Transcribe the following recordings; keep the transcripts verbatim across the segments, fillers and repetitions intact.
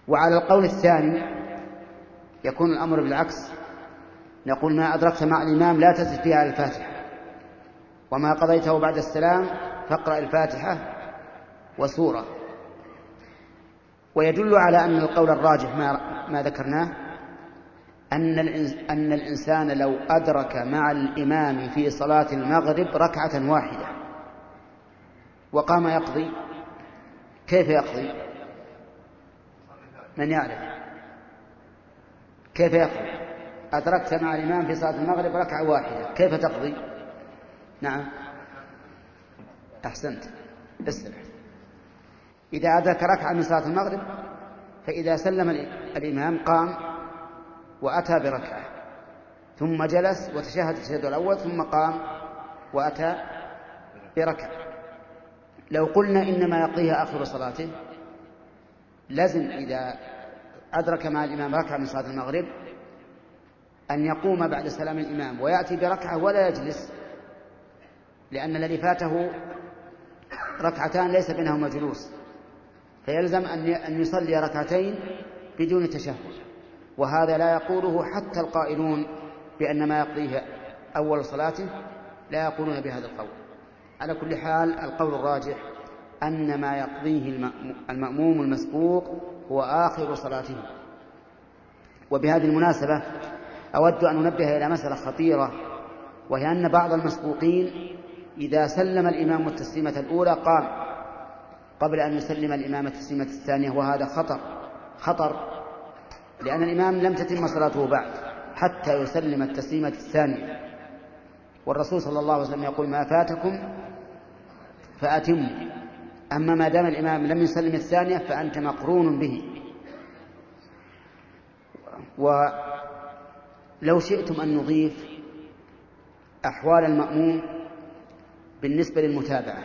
وعلى القول الثاني يكون الأمر بالعكس، نقول ما أدركت مع الإمام لا تزد فيها على الفاتحة، وما قضيته بعد السلام فاقرأ الفاتحة وسورة. ويدل على أن القول الراجح ما, ما ذكرناه أن, أن الإنسان لو أدرك مع الإمام في صلاة المغرب ركعة واحدة وقام يقضي، كيف يقضي؟ من يعرف كيف يقضي؟ أدركت مع الإمام في صلاة المغرب ركعة واحدة، كيف تقضي؟ نعم أحسنت، اسمع. إذا أدرك ركعة من صلاة المغرب فإذا سلم الإمام قام وأتى بركعة، ثم جلس وتشهد التشهد الأول، ثم قام وأتى بركعة. لو قلنا إنما يقضيها آخر صلاته، لازم إذا أدرك مع الإمام ركعة من صلاة المغرب أن يقوم بعد سلام الإمام ويأتي بركعة ولا يجلس، لأن الذي فاته ركعتان ليس بينهما جلوس، فيلزم أن يصلي ركعتين بدون تشهد. وهذا لا يقوله حتى القائلون بأن ما يقضيه أول صلاته، لا يقولون بهذا القول. على كل حال القول الراجح أن ما يقضيه المأموم المسبوق هو آخر صلاته. وبهذه المناسبة أود أن أنبه إلى مسألة خطيرة، وهي أن بعض المسبوقين إذا سلم الإمام التسليمة الأولى قام قبل أن يسلم الإمام التسليمة الثانية، وهذا خطر خطر لأن الإمام لم تتم صلاته بعد حتى يسلم التسليمة الثانية، والرسول صلى الله عليه وسلم يقول ما فاتكم فأتموا، أما ما دام الإمام لم يسلم الثانية فأنت مقرون به. ولو شئتم أن نضيف أحوال المأموم بالنسبة للمتابعة،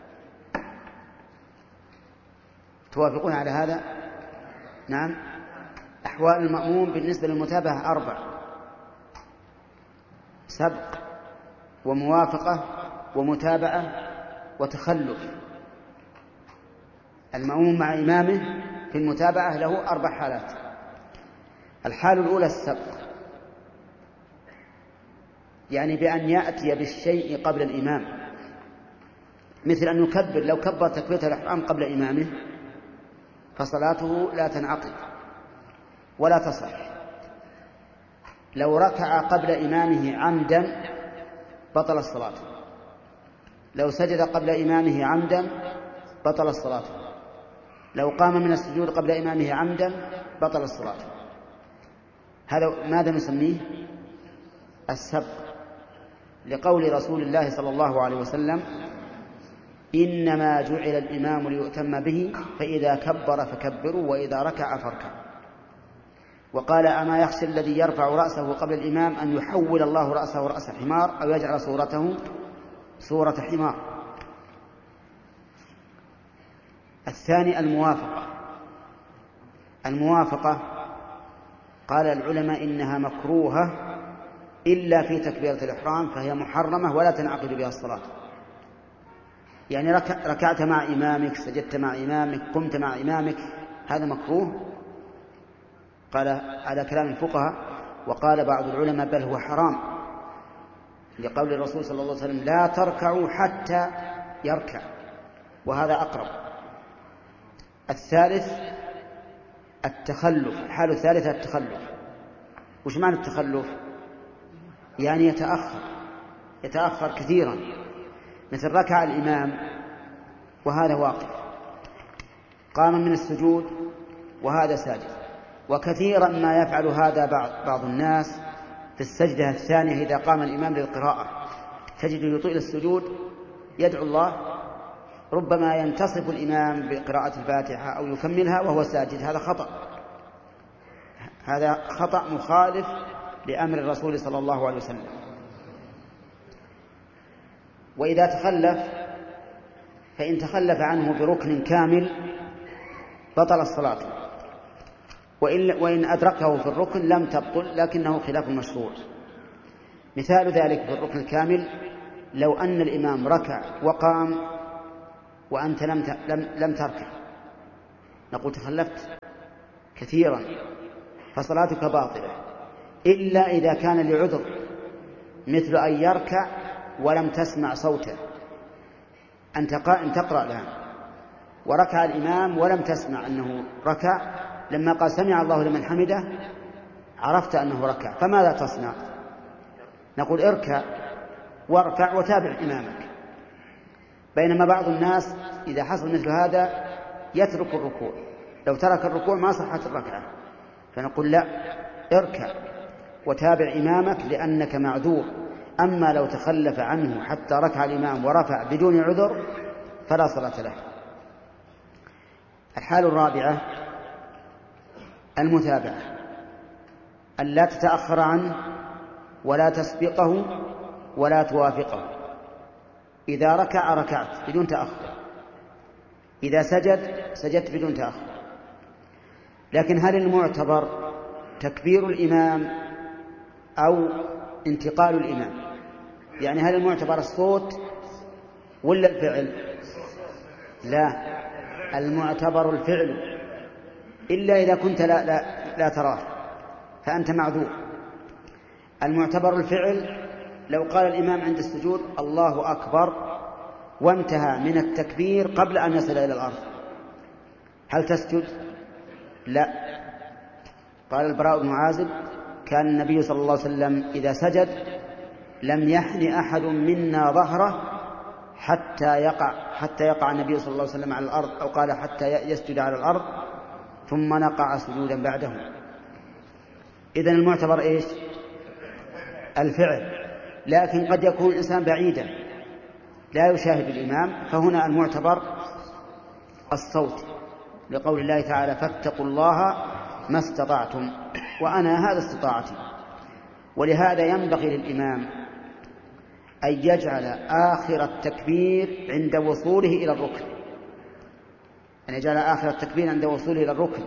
توافقون على هذا؟ نعم. أحوال المأموم بالنسبة للمتابعة أربع: سبق وموافقة ومتابعة وتخلف. المأموم مع إمامه في المتابعة له أربع حالات. الحال الأولى السبق، يعني بأن يأتي بالشيء قبل الإمام، مثل أن يكبر، لو كبر تكبيرة الإحرام قبل إمامه فصلاته لا تنعقد ولا تصح. لو ركع قبل إمامه عمدا بطل الصلاة، لو سجد قبل إمامه عمدا بطل الصلاة، لو قام من السجود قبل إمامه عمدا بطل الصلاة. هذا ماذا نسميه؟ السبق، لقول رسول الله صلى الله عليه وسلم إنما جعل الإمام ليؤتم به فإذا كبر فكبروا وإذا ركع فاركعوا. وقال أما يخشى الذي يرفع رأسه قبل الإمام أن يحول الله رأسه رأس حمار أو يجعل صورته صورة حمار. الثاني الموافقة. الموافقة قال العلماء إنها مكروهة إلا في تكبيرة الإحرام فهي محرمة ولا تنعقد بها الصلاة. يعني ركعت مع إمامك، سجدت مع إمامك، قمت مع إمامك، هذا مكروه قال على كلام الفقهاء. وقال بعض العلماء بل هو حرام، لقول الرسول صلى الله عليه وسلم لا تركعوا حتى يركع، وهذا أقرب. الثالث التخلف. الحال الثالثة التخلف. وش معنى التخلف؟ يعني يتأخر يتأخر كثيرا، مثل ركع الإمام وهذا واقف، قام من السجود وهذا ساجد. وكثيرا ما يفعل هذا بعض, بعض الناس في السجدة الثانية إذا قام الإمام للقراءة، تجد يطيل السجود يدعو الله، ربما ينتصف الإمام بقراءة الفاتحة أو يكملها وهو ساجد. هذا خطأ، هذا خطأ مخالف لأمر الرسول صلى الله عليه وسلم. وإذا تخلف فإن تخلف عنه بركن كامل بطل الصلاة، وإن, وإن أدركه في الركن لم تبطل لكنه خلاف المشروع. مثال ذلك في الركن الكامل لو أن الإمام ركع وقام وأنت لم لم لم تركع، نقول تخلفت. كثيرا فصلاتك باطلة إلا إذا كان لعذر، مثل أن يركع ولم تسمع صوته، أنت قائم تقرأ الآن وركع الإمام ولم تسمع أنه ركع، لما قال سمع الله لمن حمده عرفت أنه ركع، فماذا تصنع؟ نقول اركع واركع وتابع إمامك. بينما بعض الناس إذا حصل مثل هذا يترك الركوع، لو ترك الركوع ما صحت الركعة، فنقول لا، اركع وتابع إمامك لأنك معذور. أما لو تخلف عنه حتى ركع الإمام ورفع بدون عذر فلا صلاة له. الحال الرابعة المتابعة، أن لا تتأخر عنه ولا تسبقه ولا توافقه. إذا ركع ركعت بدون تأخر، إذا سجد سجدت بدون تأخر. لكن هل المعتبر تكبير الإمام أو انتقال الإمام؟ يعني هل المعتبر الصوت ولا الفعل؟ لا، المعتبر الفعل، إلا إذا كنت لا, لا, لا تراه فأنت معذور. المعتبر الفعل لو قال الإمام عند السجود الله أكبر وانتهى من التكبير قبل أن يصل إلى الأرض، هل تسجد؟ لا. قال البراء بن عازب كان النبي صلى الله عليه وسلم إذا سجد لم يحن أحد منا ظهره حتى يقع حتى يقع النبي صلى الله عليه وسلم على الأرض، أو قال حتى يسجد على الأرض ثم نقع سجودا بعده. إذن المعتبر إيش؟ الفعل. لكن قد يكون الإنسان بعيدا لا يشاهد الإمام، فهنا المعتبر الصوت، لقول الله تعالى فاتقوا الله ما استطعتم، وأنا هذا استطاعتي. ولهذا ينبغي للإمام أن يجعل آخر التكبير عند وصوله إلى الركن، أن يجعل آخر التكبير عند وصوله إلى الركن،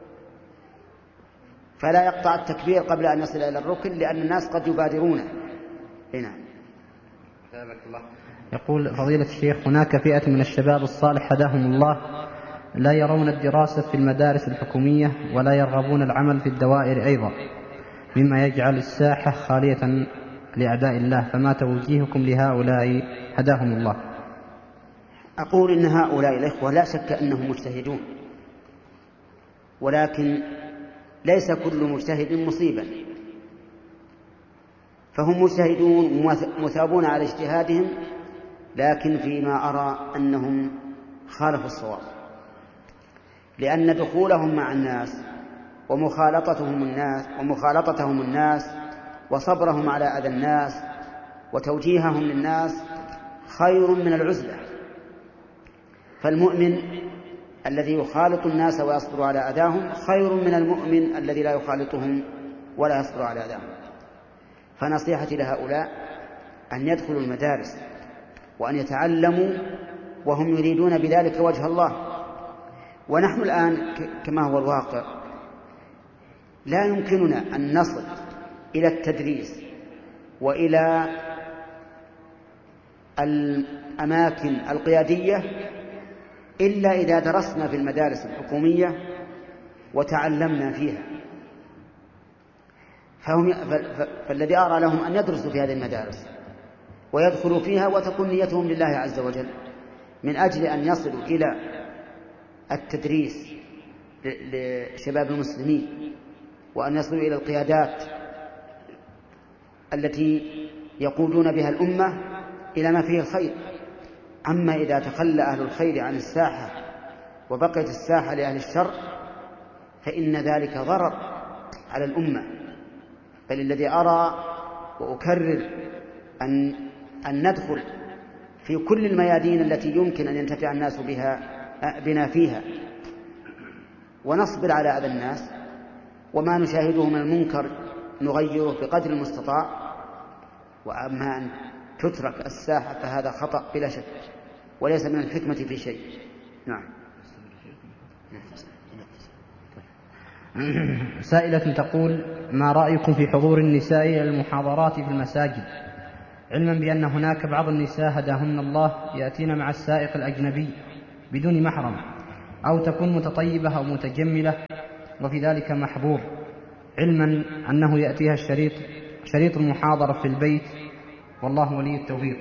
فلا يقطع التكبير قبل أن يصل إلى الركن، لأن الناس قد يبادرونه. هنا يقول فضيلة الشيخ هناك فئة من الشباب الصالح هداهم الله لا يرون الدراسة في المدارس الحكومية ولا يرغبون العمل في الدوائر أيضا، مما يجعل الساحة خالية لأعداء الله، فما توجيهكم لهؤلاء هداهم الله؟ أقول إن هؤلاء الإخوة لا شك أنهم مجتهدون، ولكن ليس كل مجتهد مصيبا، فهم مجتهدون مثابون على اجتهادهم، لكن فيما أرى أنهم خالفوا الصواب، لأن دخولهم مع الناس ومخالطتهم الناس ومخالطتهم الناس وصبرهم على أذى الناس وتوجيههم للناس خير من العزلة. فالمؤمن الذي يخالط الناس ويصبر على أذاهم خير من المؤمن الذي لا يخالطهم ولا يصبر على أذاهم. فنصيحتي لهؤلاء أن يدخلوا المدارس وأن يتعلموا وهم يريدون بذلك وجه الله. ونحن الآن كما هو الواقع لا يمكننا أن نصل إلى التدريس وإلى الأماكن القيادية إلا إذا درسنا في المدارس الحكومية وتعلمنا فيها. فهم فالذي أرى لهم أن يدرسوا في هذه المدارس ويدخلوا فيها وتكون نيتهم لله عز وجل من أجل أن يصلوا إلى التدريس لشباب المسلمين، وأن يصلوا إلى القيادات التي يقودون بها الأمة إلى ما فيه الخير. أما إذا تخلى أهل الخير عن الساحة وبقيت الساحة لأهل الشر فإن ذلك ضرر على الأمة. بل الذي أرى وأكرر أن, أن ندخل في كل الميادين التي يمكن أن ينتفع الناس بها بنا فيها ونصبر على أذى الناس، وما نشاهده من المنكر نغيره بقدر المستطاع. وأما أن تترك الساحة فهذا خطأ بلا شك وليس من الحكمة في شيء. نعم. سائلة تقول ما رأيكم في حضور النساء إلى المحاضرات في المساجد، علما بأن هناك بعض النساء هداهن الله يأتين مع السائق الأجنبي بدون محرم، أو تكون متطيبة أو متجملة وفي ذلك محظور، علما أنه يأتيها الشريط شريط المحاضرة في البيت، والله ولي التوفيق.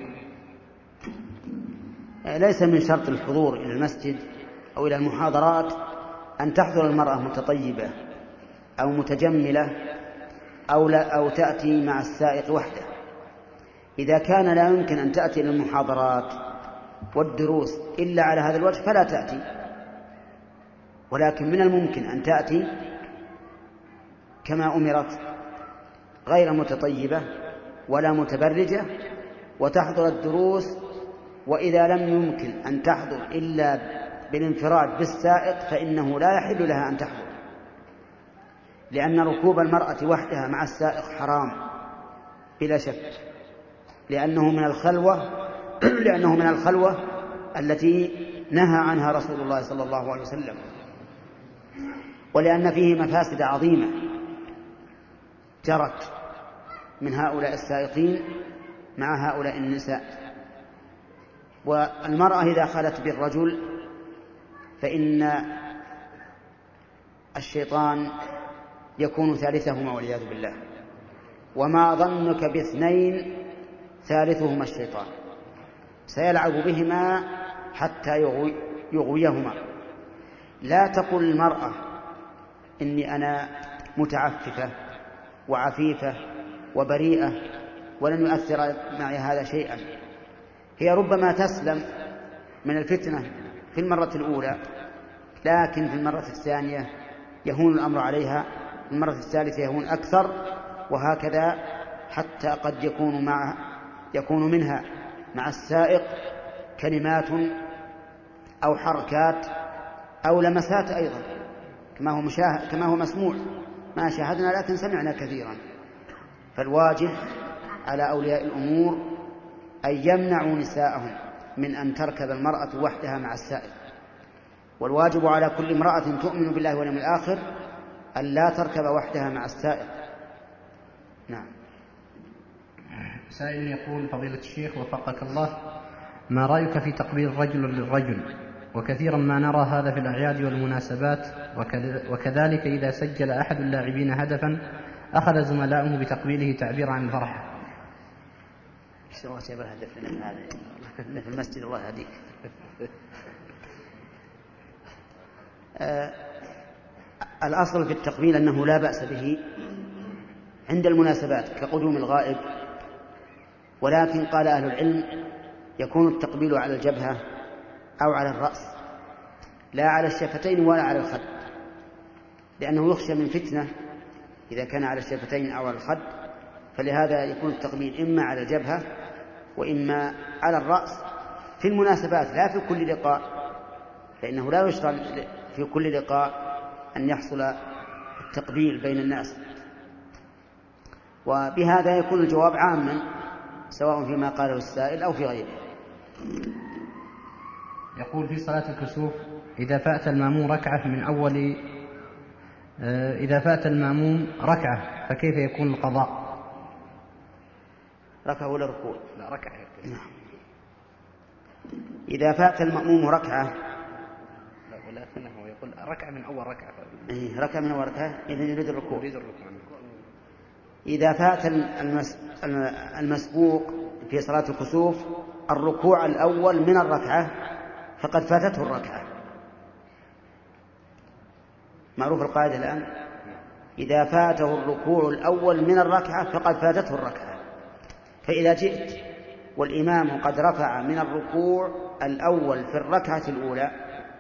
ليس من شرط الحضور إلى المسجد أو إلى المحاضرات أن تحضر المرأة متطيبة أو متجملة أو, لا أو تأتي مع السائق وحده. إذا كان لا يمكن أن تأتي للمحاضرات والدروس إلا على هذا الوجه فلا تأتي، ولكن من الممكن أن تأتي كما أمرت غير متطيبة ولا متبرجة وتحضر الدروس. وإذا لم يمكن أن تحضر إلا بالانفراد بالسائق فإنه لا يحل لها أن تحضر، لأن ركوب المرأة وحدها مع السائق حرام بلا شك، لأنه من الخلوة لأنه من الخلوة التي نهى عنها رسول الله صلى الله عليه وسلم، ولأن فيه مفاسد عظيمة جرت من هؤلاء السائقين مع هؤلاء النساء. والمرأة إذا خلت بالرجل فإن الشيطان يكون ثالثهما والعياذ بالله، وما ظنك باثنين ثالثهما الشيطان، سيلعب بهما حتى يغوي يغويهما. لا تقل المرأة إني أنا متعففة وعفيفة وبريئة ولن يؤثر معي هذا شيئا. هي ربما تسلم من الفتنة في المرة الأولى، لكن في المرة الثانية يهون الأمر عليها، في المرة الثالثة يهون أكثر، وهكذا حتى قد يكون مع يكون منها مع السائق كلمات أو حركات أو لمسات أيضا كما هو مشاهد كما هو مسموع، ما شاهدنا لكن سمعنا كثيرا. فالواجب على أولياء الأمور أن يمنعوا نساءهم من أن تركب المرأة وحدها مع السائق، والواجب على كل امرأة تؤمن بالله واليوم الآخر أن لا تركب وحدها مع السائق. نعم. سائل يقول: فضيلة الشيخ وفقك الله، ما رأيك في تقبيل الرجل للرجل؟ وكثيرا ما نرى هذا في الأعياد والمناسبات، وكذلك إذا سجل أحد اللاعبين هدفا أخذ زملاؤه بتقبيله تعبير عن الفرحة. ايش الله جاب الهدف لنا هذا في المسجد؟ الله يهديك. آه الأصل في التقبيل أنه لا بأس به عند المناسبات كقدوم الغائب، ولكن قال أهل العلم يكون التقبيل على الجبهة أو على الرأس، لا على الشفتين ولا على الخد، لأنه يخشى من فتنة إذا كان على الشفتين أو على الخد، فلهذا يكون التقبيل إما على الجبهة وإما على الرأس في المناسبات، لا في كل لقاء، فإنه لا يشرع في كل لقاء أن يحصل التقبيل بين الناس. وبهذا يكون الجواب عاما سواء فيما قاله السائل أو في غيره. يقول: في صلاة الكسوف إذا فات المأموم ركعة من أول إذا فات المأموم ركعة فكيف يكون القضاء؟ ركعة ولا ركوع؟ لا، ركعة. نعم. إذا فات المأموم ركعة، لا ولكنه يقول ركعة من أول ركعة. إيه ركعة من أول ركعة، إذا يريد الركوع. يريد الركوع. إذا فات المسبوق في صلاة الكسوف الركوع الأول من الركعة فقد فاتته الركعة. معروف القاعدة الآن، إذا فاته الركوع الأول من الركعة فقد فاتته الركعة. فإذا جئت والإمام قد رفع من الركوع الأول في الركعة الأولى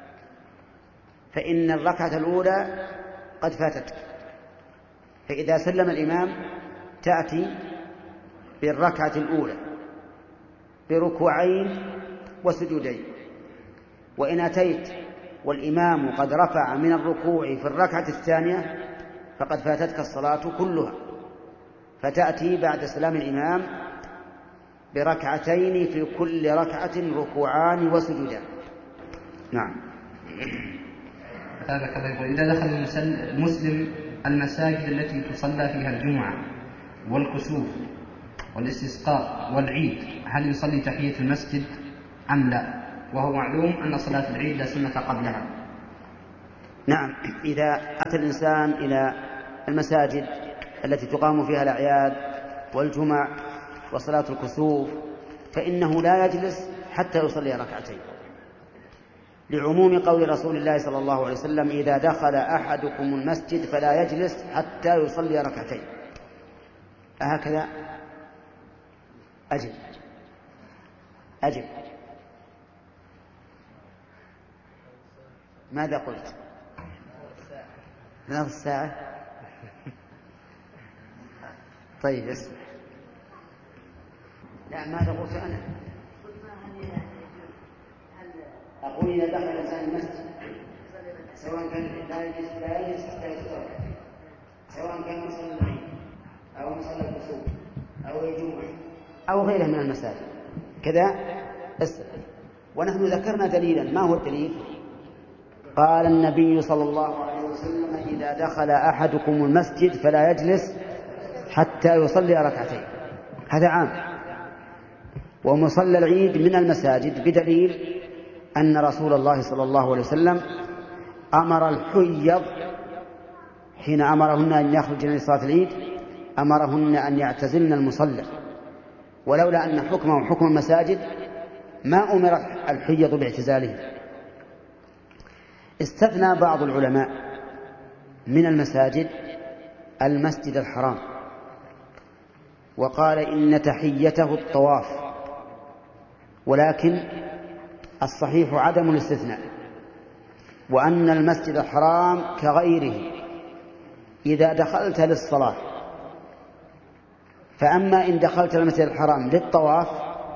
فإن الركعة الأولى قد فاتتك، فإذا سلم الإمام تأتي بالركعة الأولى بركوعين وسجودين. وإن أتيت والإمام قد رفع من الركوع في الركعة الثانية فقد فاتتك الصلاة كلها، فتأتي بعد سلام الإمام بركعتين في كل ركعة ركوعان وسجودان. نعم. إذا دخل المسلم المساجد التي تصلى فيها الجمعة والكسوف والاستسقاء والعيد، هل يصلي تحية المسجد أم لا؟ وهو معلوم أن صلاة العيد لا سنة قبلها. نعم، إذا أتى الإنسان إلى المساجد التي تقام فيها الأعياد والجمع وصلاة الكسوف فإنه لا يجلس حتى يصلي ركعتين، لعموم قول رسول الله صلى الله عليه وسلم: إذا دخل أحدكم المسجد فلا يجلس حتى يصلي ركعتين. أهكذا؟ أجب أجب ماذا قلت؟ نصف ساعة. طيب اسمع. لا، ماذا قلت أنا؟ أقول إذا دخل الإنسان المسجد سواء كان لا يجلس لا يجلس حتى يصلي، سواء كان مصلى العيد أو مصلى الكسوف أو الجمعة أو غيره من المساجد كذا. بس ونحن ذكرنا دليلا. ما هو الدليل؟ قال النبي صلى الله عليه وسلم: إذا دخل أحدكم المسجد فلا يجلس حتى يصلي ركعتين. هذا عام. ومصلى العيد من المساجد بدليل أن رسول الله صلى الله عليه وسلم أمر الحيض حين أمرهن أن يخرجن لصلاة العيد أمرهن أن يعتزلن المصلى، ولولا أن حكمه حكم المساجد ما أمر الحيض باعتزاله. استثنى بعض العلماء من المساجد المسجد الحرام وقال إن تحيته الطواف، ولكن الصحيح عدم الاستثناء، وأن المسجد الحرام كغيره إذا دخلت للصلاة، فأما إن دخلت المسجد الحرام للطواف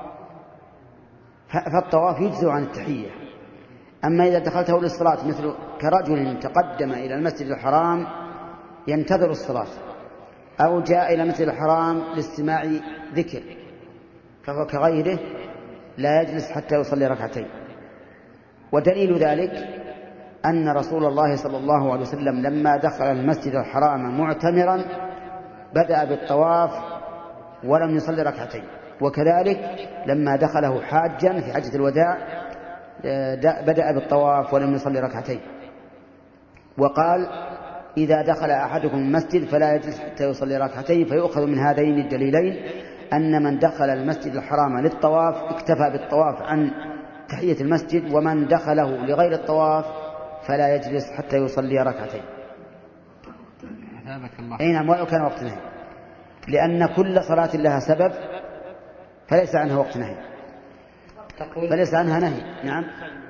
فالطواف يجزء عن التحية، أما إذا دخلته للصلاة مثل كرجل تقدم إلى المسجد الحرام ينتظر الصلاة أو جاء إلى المسجد الحرام لاستماع ذكر فهو كغيره لا يجلس حتى يصلي ركعتين. ودليل ذلك أن رسول الله صلى الله عليه وسلم لما دخل المسجد الحرام معتمرا بدأ بالطواف ولم يصلي ركعتين، وكذلك لما دخله حاجا في حجة الوداع بدأ بالطواف ولم يصلي ركعتين. وقال: إذا دخل أحدكم المسجد فلا يجلس حتى يصلي ركعتين. فيؤخذ من هذين الدليلين أن من دخل المسجد الحرام للطواف اكتفى بالطواف عن تحية المسجد، ومن دخله لغير الطواف فلا يجلس حتى يصلي ركعتين. أي نعم، ولو كان وقت نهي، لأن كل صلاة لها سبب فليس عنها وقت نهي، فليس عنها نهي. نعم،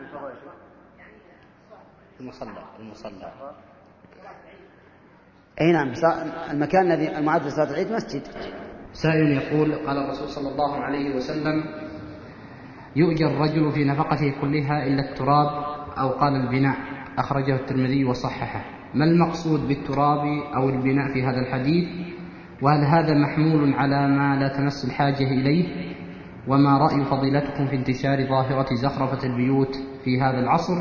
المصلى المصلى أي نعم، المكان الذي المعد لصلاة العيد مسجد. سائل يقول: قال الرسول صلى الله عليه وسلم: يؤجر الرجل في نفقته كلها إلا التراب، أو قال البناء، أخرجه الترمذي وصححه. ما المقصود بالتراب أو البناء في هذا الحديث؟ وهل هذا محمول على ما لا تمس الحاجة إليه؟ وما رأي فضيلتكم في انتشار ظاهرة زخرفة البيوت في هذا العصر؟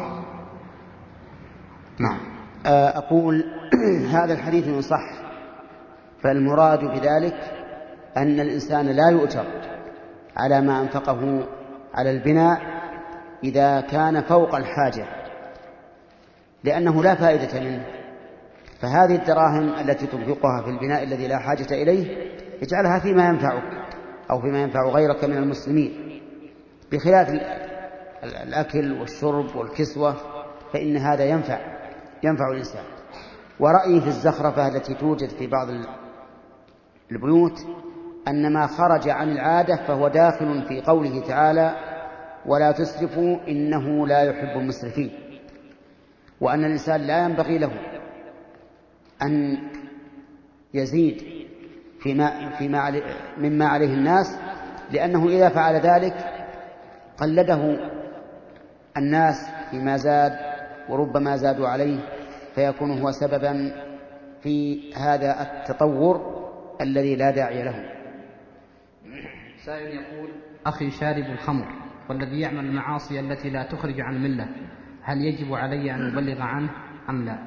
نعم، أقول هذا الحديث إن صح فالمراد بذلك أن الإنسان لا يؤجر على ما أنفقه على البناء إذا كان فوق الحاجة، لأنه لا فائدة منه. فهذه الدراهم التي تنفقها في البناء الذي لا حاجة إليه اجعلها فيما ينفعك أو فيما ينفع غيرك من المسلمين، بخلاف الأكل والشرب والكسوة فإن هذا ينفع ينفع الإنسان. ورأيي في الزخرفة التي توجد في بعض البيوت أن ما خرج عن العادة فهو داخل في قوله تعالى: ولا تسرفوا إنه لا يحب المسرفين، وأن الإنسان لا ينبغي له أن يزيد فيما فيما مما عليه الناس، لأنه إذا فعل ذلك قلده الناس فيما زاد وربما زادوا عليه، فيكون هو سببا في هذا التطور الذي لا داعي له. سائل يقول: أخي شارب الخمر والذي يعمل المعاصي التي لا تخرج عن الملة، هل يجب علي أن أبلغ عنه أم لا؟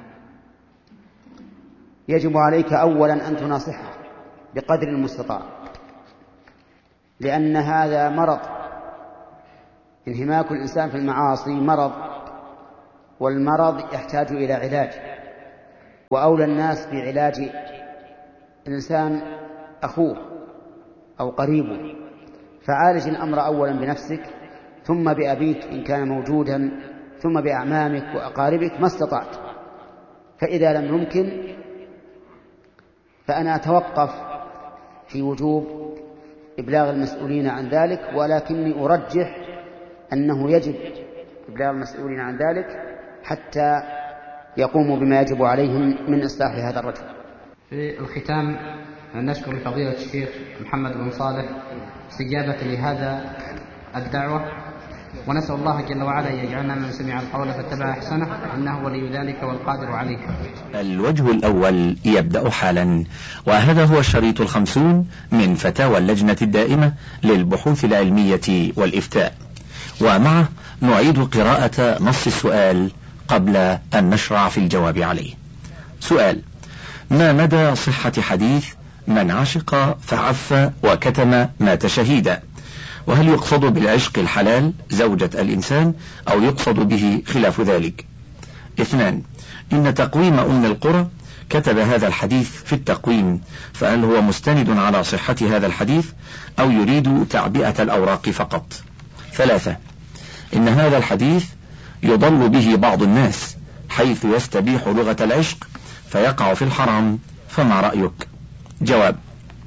يجب عليك أولا أن تناصحه بقدر المستطاع، لأن هذا مرض. انهماك الإنسان في المعاصي مرض والمرض يحتاج إلى علاج، وأولى الناس بعلاج الإنسان أخوه أو قريبه، فعالج الأمر أولا بنفسك ثم بأبيك إن كان موجودا ثم بأعمامك وأقاربك ما استطعت. فإذا لم يمكن فأنا أتوقف في وجوب إبلاغ المسؤولين عن ذلك، ولكني أرجح أنه يجب إبلاغ المسؤولين عن ذلك حتى يقوموا بما يجب عليهم من إصلاح هذا الرجل. في الختام نشكر لفضيلة الشيخ محمد بن صالح استجابة لهذا الدعوة، ونسأل الله جل وعلا أن يجعلنا من سمع القول فاتبع أحسنه، إنه ولي ذلك والقادر عليه. الوجه الأول يبدأ حالا، وهذا هو الشريط الخمسون من فتاوى اللجنة الدائمة للبحوث العلمية والإفتاء، ومعه نعيد قراءة نص السؤال قبل أن نشرع في الجواب عليه. سؤال: ما مدى صحة حديث من عشق فعف وكتم مات شهيدا؟ وهل يقصد بالعشق الحلال زوجة الإنسان أو يقصد به خلاف ذلك؟ اثنان: إن تقويم أم القرى كتب هذا الحديث في التقويم، فهل هو مستند على صحة هذا الحديث أو يريد تعبئة الأوراق فقط؟ ثلاثة: إن هذا الحديث يضل به بعض الناس حيث يستبيح لغة العشق فيقع في الحرام، فما رأيك؟ جواب: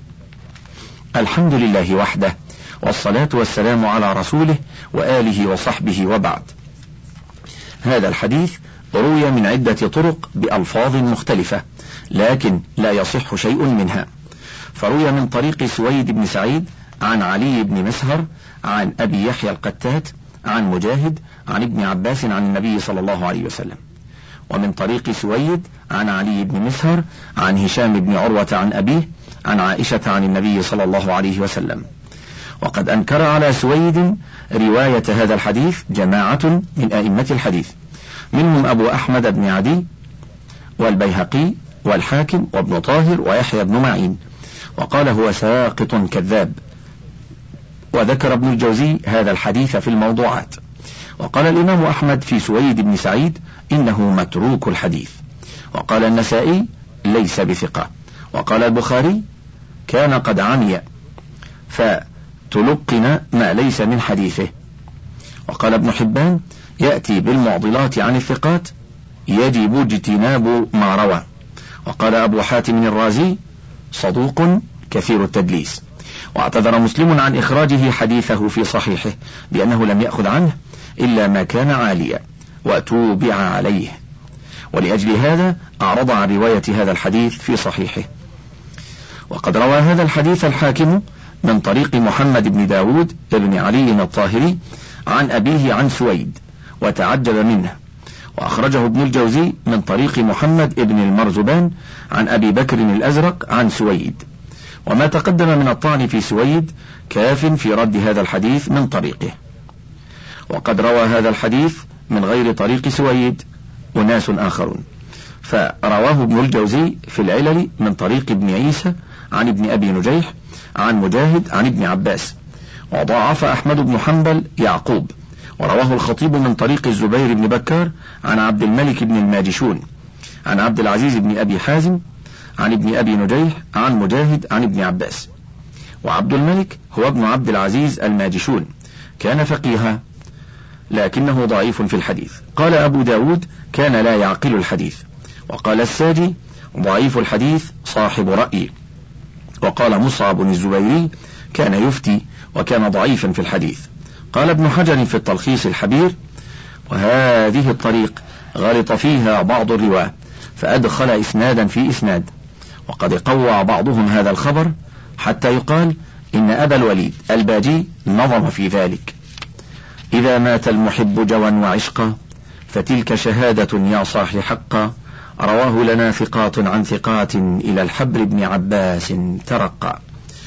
الحمد لله وحده، والصلاة والسلام على رسوله وآله وصحبه، وبعد. هذا الحديث روي من عدة طرق بألفاظ مختلفة، لكن لا يصح شيء منها. فروي من طريق سويد بن سعيد عن علي بن مسهر عن أبي يحيى القتات عن مجاهد عن ابن عباس عن النبي صلى الله عليه وسلم، ومن طريق سويد عن علي بن مسهر عن هشام بن عروة عن أبيه عن عائشة عن النبي صلى الله عليه وسلم. وقد أنكر على سويد رواية هذا الحديث جماعة من أئمة الحديث، منهم أبو أحمد بن عدي والبيهقي والحاكم وابن طاهر ويحيى بن معين، وقال هو ساقط كذاب. وذكر ابن الجوزي هذا الحديث في الموضوعات. وقال الإمام أحمد في سويد بن سعيد إنه متروك الحديث. وقال النسائي ليس بثقة. وقال البخاري كان قد عمي فتلقن ما ليس من حديثه. وقال ابن حبان يأتي بالمعضلات عن الثقات يجب اجتناب ما روى. وقال أبو حاتم الرازي صدوق كثير التدليس. واعتذر مسلم عن إخراجه حديثه في صحيحه بأنه لم يأخذ عنه إلا ما كان عاليا وتوبع عليه، ولأجل هذا أعرض عن رواية هذا الحديث في صحيحه. وقد روى هذا الحديث الحاكم من طريق محمد بن داود بن علي الطاهري عن أبيه عن سويد وتعجب منه. وأخرجه ابن الجوزي من طريق محمد بن المرزبان عن أبي بكر الأزرق عن سويد. وما تقدم من الطعن في سويد كاف في رد هذا الحديث من طريقه. وقد روى هذا الحديث من غير طريق سويد أناس آخرون، فرواه ابن الجوزي في العلل من طريق ابن عيسى عن ابن أبي نجيح عن مجاهد عن ابن عباس. وضاعف أحمد بن حنبل يعقوب. ورواه الخطيب من طريق الزبير بن بكار عن عبد الملك بن الماجشون عن عبد العزيز بن أبي حازم عن ابن أبي نجيح عن مجاهد عن ابن عباس. وعبد الملك هو ابن عبد العزيز الماجشون، كان فقيها لكنه ضعيف في الحديث. قال أبو داود كان لا يعقل الحديث. وقال الساجي ضعيف الحديث صاحب رأي. وقال مصعب الزبيري كان يفتي وكان ضعيفا في الحديث. قال ابن حجر في التلخيص الحبير وهذه الطريق غلط فيها بعض الرواة فأدخل إسنادا في إسناد، وقد قوى بعضهم هذا الخبر حتى يقال إن أبا الوليد الباجي نظم في ذلك: إذا مات المحب جوا وعشقا فتلك شهادة يا صاح حقا، رواه لنا ثقات عن ثقات إلى الحبر بن عباس ترقى.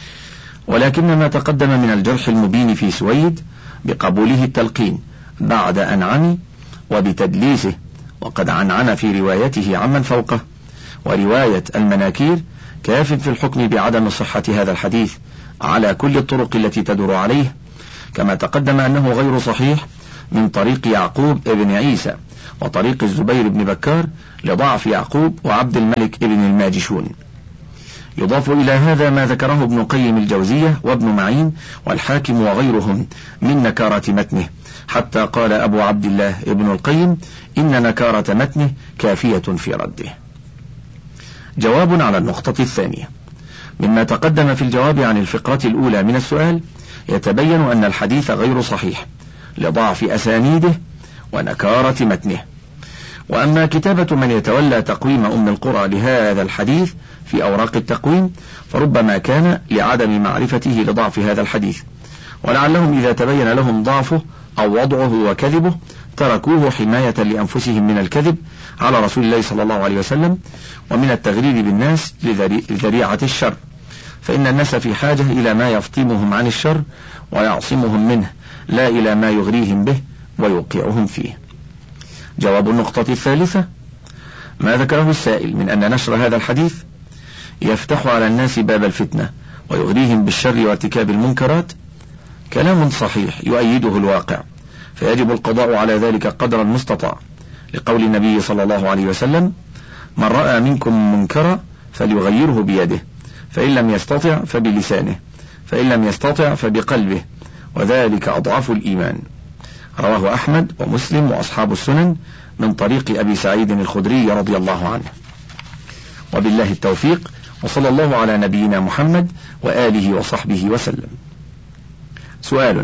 ولكن ما تقدم من الجرح المبين في سويد بقبوله التلقين بعد أن عمي وبتدليسه، وقد عنعن في روايته عمن فوقه، ورواية المناكير كاف في الحكم بعدم صحة هذا الحديث على كل الطرق التي تدور عليه، كما تقدم أنه غير صحيح من طريق يعقوب ابن عيسى وطريق الزبير بن بكار لضعف يعقوب وعبد الملك ابن الماجشون. يضاف إلى هذا ما ذكره ابن قيم الجوزية وابن معين والحاكم وغيرهم من نكارة متنه، حتى قال أبو عبد الله ابن القيم إن نكارة متنه كافية في رده. جواب على النقطة الثانية. مما تقدم في الجواب عن الفقرة الأولى من السؤال يتبين أن الحديث غير صحيح لضعف أسانيده ونكارة متنه. وأما كتابة من يتولى تقويم أم القرى لهذا الحديث في أوراق التقويم فربما كان لعدم معرفته لضعف هذا الحديث، ولعلهم إذا تبين لهم ضعفه أو وضعه وكذبه تركوه حماية لأنفسهم من الكذب على رسول الله صلى الله عليه وسلم ومن التغرير بالناس لذريعة الشر، فإن الناس في حاجة إلى ما يفطمهم عن الشر ويعصمهم منه، لا إلى ما يغريهم به ويوقعهم فيه. جواب النقطة الثالثة. ما ذكره السائل من أن نشر هذا الحديث يفتح على الناس باب الفتنة ويغريهم بالشر وارتكاب المنكرات كلام صحيح يؤيده الواقع، فيجب القضاء على ذلك قدر المستطاع، لقول النبي صلى الله عليه وسلم: من رأى منكم منكرا فليغيره بيده، فإن لم يستطع فبلسانه، فإن لم يستطع فبقلبه، وذلك أضعف الإيمان. رواه أحمد ومسلم وأصحاب السنن من طريق أبي سعيد الخدري رضي الله عنه. وبالله التوفيق، وصلى الله على نبينا محمد وآله وصحبه وسلم. سؤال: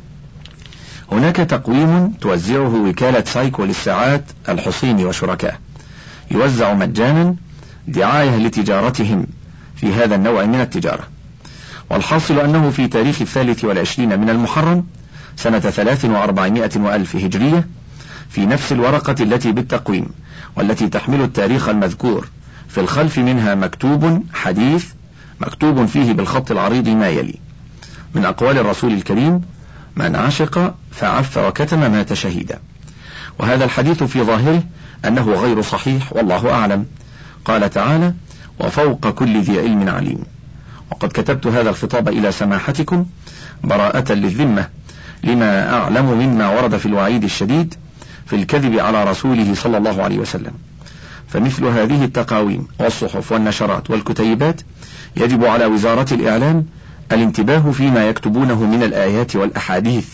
هناك تقويم توزعه وكالة سايكو للساعات الحصيني وشركاء، يوزع مجانا دعاية لتجارتهم في هذا النوع من التجارة، والحاصل أنه في تاريخ الثالث والعشرين من المحرم سنة ثلاث وأربعمائة وألف هجرية في نفس الورقة التي بالتقويم والتي تحمل التاريخ المذكور في الخلف منها مكتوب حديث مكتوب فيه بالخط العريض ما يلي: من أقوال الرسول الكريم: من عشق فعف وكتم مات شهيدا. وهذا الحديث في ظاهره أنه غير صحيح والله أعلم. قال تعالى: وفوق كل ذي علم عليم. وقد كتبت هذا الخطاب إلى سماحتكم براءة للذمة لما أعلم مما ورد في الوعيد الشديد في الكذب على رسوله صلى الله عليه وسلم. فمثل هذه التقاويم والصحف والنشرات والكتيبات يجب على وزارة الإعلام الانتباه فيما يكتبونه من الآيات والأحاديث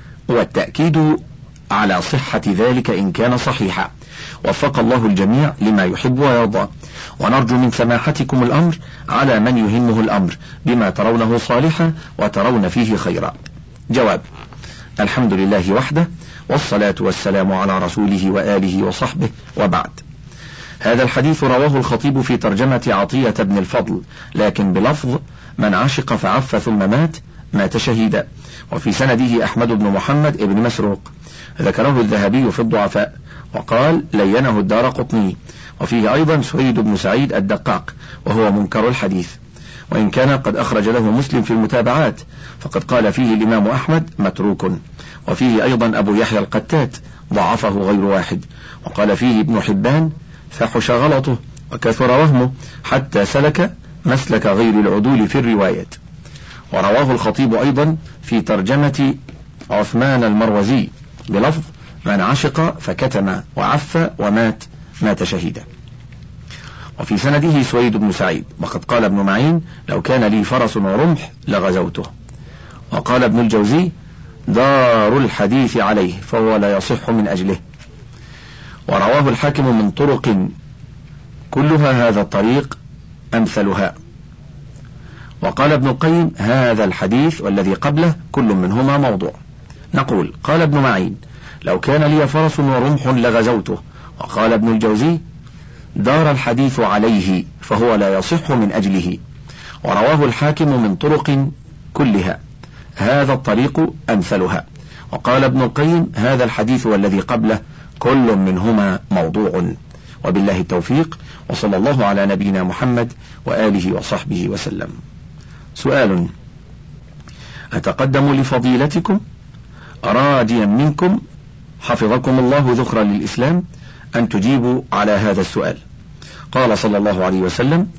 والتأكيد على صحة ذلك إن كان صحيحا. وفق الله الجميع لما يحب ويرضى، ونرجو من سماحتكم الأمر على من يهمه الأمر بما ترونه صالحا وترون فيه خيرا. جواب: الحمد لله وحده، والصلاة والسلام على رسوله وآله وصحبه، وبعد. هذا الحديث رواه الخطيب في ترجمة عطية بن الفضل، لكن بلفظ: من عشق فعف ثم مات مات شهيدا، وفي سنده أحمد بن محمد بن مسروق. ذكره الذهبي في الضعفاء وقال: لينه الدارقطني. وفيه أيضا سويد بن سعيد الدقاق وهو منكر الحديث، وإن كان قد أخرج له مسلم في المتابعات فقد قال فيه الإمام أحمد متروك. وفيه أيضا أبو يحيى القتات ضعفه غير واحد، وقال فيه ابن حبان: فحش غلطه وكثر وهمه حتى سلك مسلك غير العدول في الرواية. ورواه الخطيب أيضا في ترجمة عثمان المروزي بلفظ: من عشق فكتم وعف ومات مات شهيدا. وفي سنده سويد بن سعيد، وقد قال ابن معين: لو كان لي فرس ورمح لغزوته. وقال ابن الجوزي: دار الحديث عليه فهو لا يصح من أجله. ورواه الحاكم من طرق كلها هذا الطريق أمثلها. وقال ابن القيم: هذا الحديث والذي قبله كل منهما موضوع. نقول: قال ابن معين: لو كان لي فرس ورمح لغزوته. وقال ابن الجوزي: دار الحديث عليه فهو لا يصح من أجله. ورواه الحاكم من طرق كلها هذا الطريق أمثلها. وقال ابن القيم: هذا الحديث والذي قبله كل منهما موضوع. وبالله التوفيق، وصلى الله على نبينا محمد وآله وصحبه وسلم. سؤال: أتقدم لفضيلتكم راجيا منكم حفظكم الله ذخرا للإسلام أن تجيبوا على هذا السؤال. قال صلى الله عليه وسلم: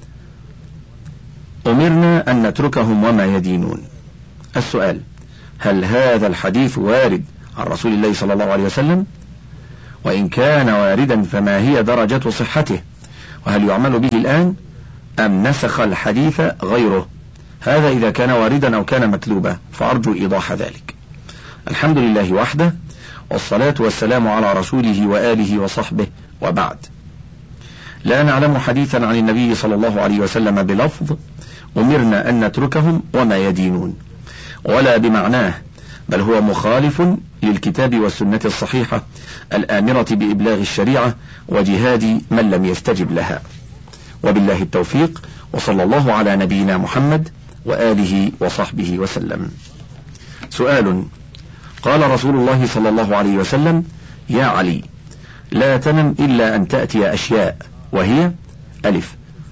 أمرنا أن نتركهم وما يدينون. السؤال: هل هذا الحديث وارد عن رسول الله صلى الله عليه وسلم؟ وإن كان واردا فما هي درجة صحته؟ وهل يعمل به الآن أم نسخ الحديث غيره؟ هذا إذا كان واردا أو كان مكذوبا، فأرجو إيضاح ذلك. الحمد لله وحده، والصلاة والسلام على رسوله وآله وصحبه، وبعد. لا نعلم حديثا عن النبي صلى الله عليه وسلم بلفظ أمرنا أن نتركهم وما يدينون، ولا بمعناه، بل هو مخالف للكتاب والسنة الصحيحة الآمرة بإبلاغ الشريعة وجهاد من لم يستجب لها. وبالله التوفيق، وصلى الله على نبينا محمد وآله وصحبه وسلم. سؤال: قال رسول الله صلى الله عليه وسلم: يا علي، لا تنم إلا أن تأتي أشياء، وهي: ألف،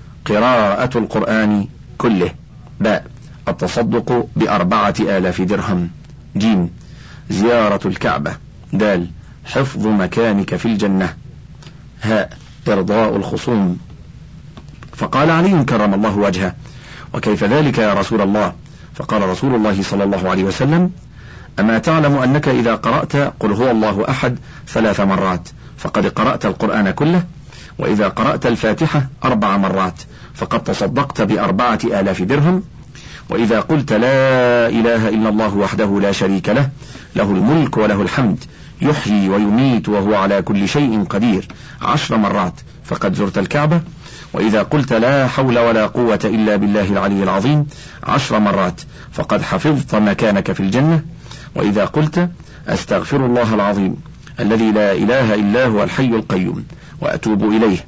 قراءة القرآن كله، باء، التصدق بأربعة آلاف درهم، جيم، زيارة الكعبة، دال، حفظ مكانك في الجنة، هاء، إرضاء الخصوم. فقال علي كرم الله وجهه: وكيف ذلك يا رسول الله؟ فقال رسول الله صلى الله عليه وسلم: أما تعلم أنك إذا قرأت قل هو الله أحد ثلاث مرات فقد قرأت القرآن كله، وإذا قرأت الفاتحة أربع مرات فقد تصدقت بأربعة آلاف درهم، وإذا قلت لا إله إلا الله وحده لا شريك له، له الملك وله الحمد، يحيي ويميت وهو على كل شيء قدير، عشر مرات فقد زرت الكعبة، وإذا قلت لا حول ولا قوة إلا بالله العلي العظيم عشر مرات فقد حفظت مكانك في الجنة، وإذا قلت أستغفر الله العظيم الذي لا إله إلا هو الحي القيوم وأتوب إليه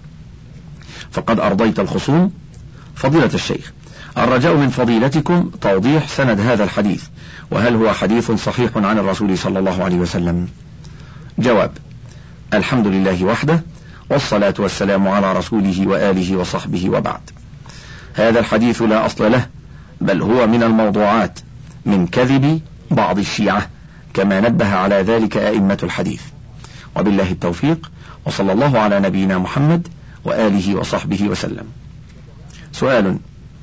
فقد أرضيت الخصوم. فضيلة الشيخ، الرجاء من فضيلتكم توضيح سند هذا الحديث، وهل هو حديث صحيح عن الرسول صلى الله عليه وسلم؟ جواب: الحمد لله وحده، والصلاة والسلام على رسوله وآله وصحبه، وبعد. هذا الحديث لا أصل له، بل هو من الموضوعات، من كذب بعض الشيعة، كما نبه على ذلك أئمة الحديث. وبالله التوفيق، وصلى الله على نبينا محمد وآله وصحبه وسلم. سؤال: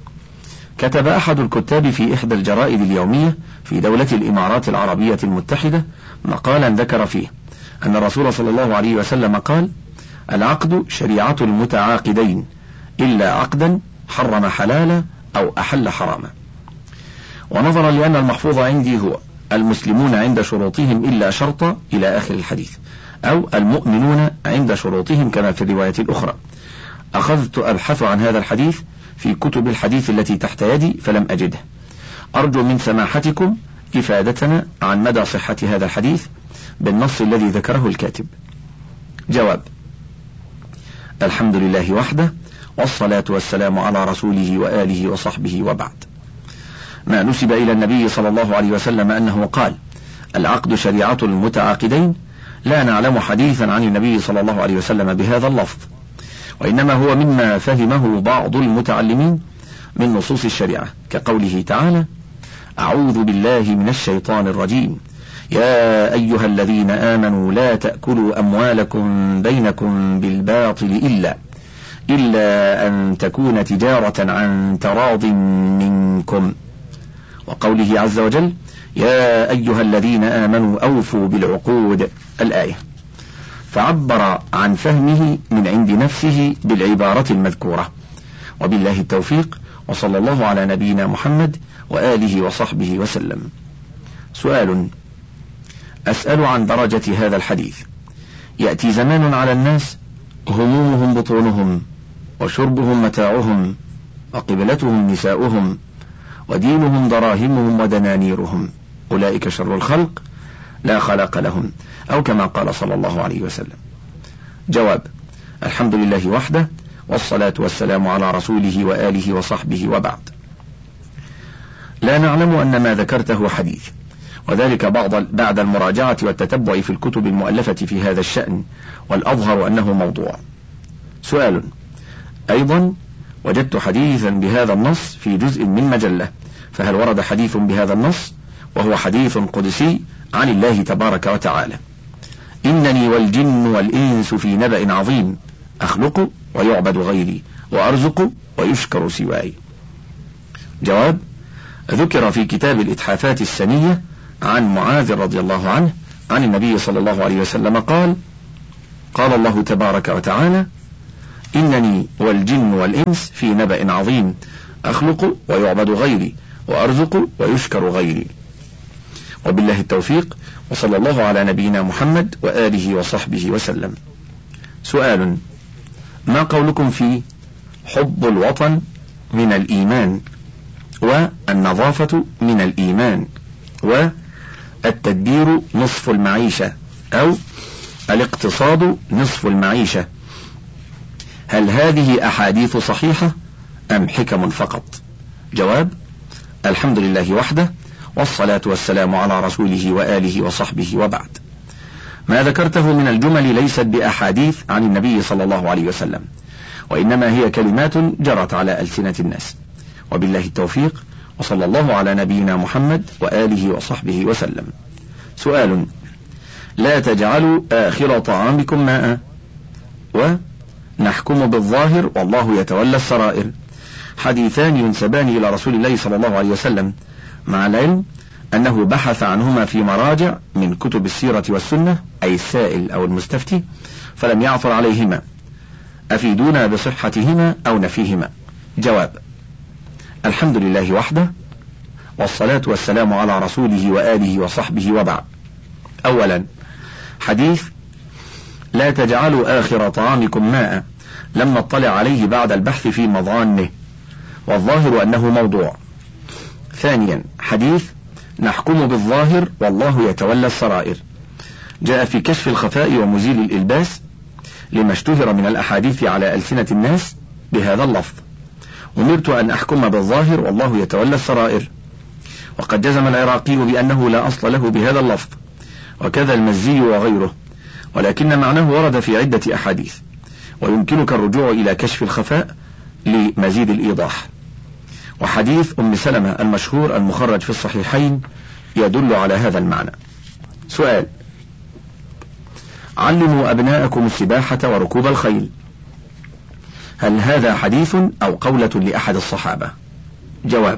كتب أحد الكتاب في إحدى الجرائد اليومية في دولة الإمارات العربية المتحدة مقالا ذكر فيه أن الرسول صلى الله عليه وسلم قال: العقد شريعة المتعاقدين إلا عقدا حرم حلالا أو أحل حراما. ونظرا لأن المحفوظ عندي هو المسلمون عند شروطهم إلا شرطا إلى آخر الحديث، أو المؤمنون عند شروطهم كما في الرواية الأخرى، أخذت أبحث عن هذا الحديث في كتب الحديث التي تحت يدي فلم أجده. أرجو من سماحتكم إفادتنا عن مدى صحة هذا الحديث بالنص الذي ذكره الكاتب. جواب: الحمد لله وحده، والصلاة والسلام على رسوله وآله وصحبه، وبعد. ما نسب إلى النبي صلى الله عليه وسلم أنه قال: العقد شريعة المتعاقدين، لا نعلم حديثا عن النبي صلى الله عليه وسلم بهذا اللفظ، وإنما هو مما فهمه بعض المتعلمين من نصوص الشريعة، كقوله تعالى: أعوذ بالله من الشيطان الرجيم، يا أيها الذين آمنوا لا تأكلوا أموالكم بينكم بالباطل إلا إلا أن تكون تجارة عن تراض منكم، وقوله عز وجل: يا أيها الذين آمنوا أوفوا بالعقود، الآية. فعبر عن فهمه من عند نفسه بالعبارة المذكورة. وبالله التوفيق، وصلى الله على نبينا محمد وآله وصحبه وسلم. سؤال: أسأل عن درجة هذا الحديث. يأتي زمان على الناس همومهم بطونهم، وشربهم متاعهم، وقبلتهم نساؤهم، ودينهم دراهمهم ودنانيرهم، أولئك شر الخلق لا خلاق لهم، أو كما قال صلى الله عليه وسلم. جواب: الحمد لله وحده، والصلاة والسلام على رسوله وآله وصحبه، وبعد. لا نعلم أن ما ذكرته حديث، وذلك بعد المراجعة والتتبع في الكتب المؤلفة في هذا الشأن، والأظهر أنه موضوع. سؤال: أيضا وجدت حديثا بهذا النص في جزء من مجلة، فهل ورد حديث بهذا النص وهو حديث قدسي عن الله تبارك وتعالى: إنني والجن والإنس في نبأ عظيم، أخلق ويعبد غيري، وأرزق ويشكر سواي؟ جواب: ذكر في كتاب الإتحافات السنية عن معاذ رضي الله عنه عن النبي صلى الله عليه وسلم قال: قال الله تبارك وتعالى: إنني والجن والإنس في نبأ عظيم، أخلق ويعبد غيري، وأرزق ويشكر غيري. وبالله التوفيق، وصلى الله على نبينا محمد وآله وصحبه وسلم. سؤال: ما قولكم في حب الوطن من الإيمان، والنظافة من الإيمان، والتدبير نصف المعيشة، أو الاقتصاد نصف المعيشة؟ هل هذه أحاديث صحيحة أم حكم فقط؟ جواب: الحمد لله وحده، والصلاة والسلام على رسوله وآله وصحبه، وبعد. ما ذكرته من الجمل ليست بأحاديث عن النبي صلى الله عليه وسلم، وإنما هي كلمات جرت على ألسنة الناس. وبالله التوفيق، وصلى الله على نبينا محمد وآله وصحبه وسلم. سؤال: لا تجعلوا آخر طعامكم ماء، ونحكم بالظاهر والله يتولى السرائر، حديثان ينسبان إلى رسول الله صلى الله عليه وسلم، مع العلم أنه بحث عنهما في مراجع من كتب السيرة والسنة، أي السائل أو المستفتي، فلم يعثر عليهما. أفيدونا بصحتهما أو نفيهما. جواب: الحمد لله وحده، والصلاة والسلام على رسوله وآله وصحبه، وبعد. أولا، حديث لا تجعلوا آخر طعامكم ماء لم نطلع عليه بعد البحث في مظانه، والظاهر أنه موضوع. ثانيا، حديث نحكم بالظاهر والله يتولى السرائر، جاء في كشف الخفاء ومزيل الإلباس، لما اشتهر من الأحاديث على ألسنة الناس بهذا اللفظ: أمرت أن أحكم بالظاهر والله يتولى السرائر. وقد جزم العراقي بأنه لا أصل له بهذا اللفظ، وكذا المزي وغيره، ولكن معناه ورد في عدة أحاديث، ويمكنك الرجوع إلى كشف الخفاء لمزيد الإيضاح. وحديث أم سلمة المشهور المخرج في الصحيحين يدل على هذا المعنى. سؤال: علموا أبناءكم السباحة وركوب الخيل، هل هذا حديث أو قولة لأحد الصحابة؟ جواب: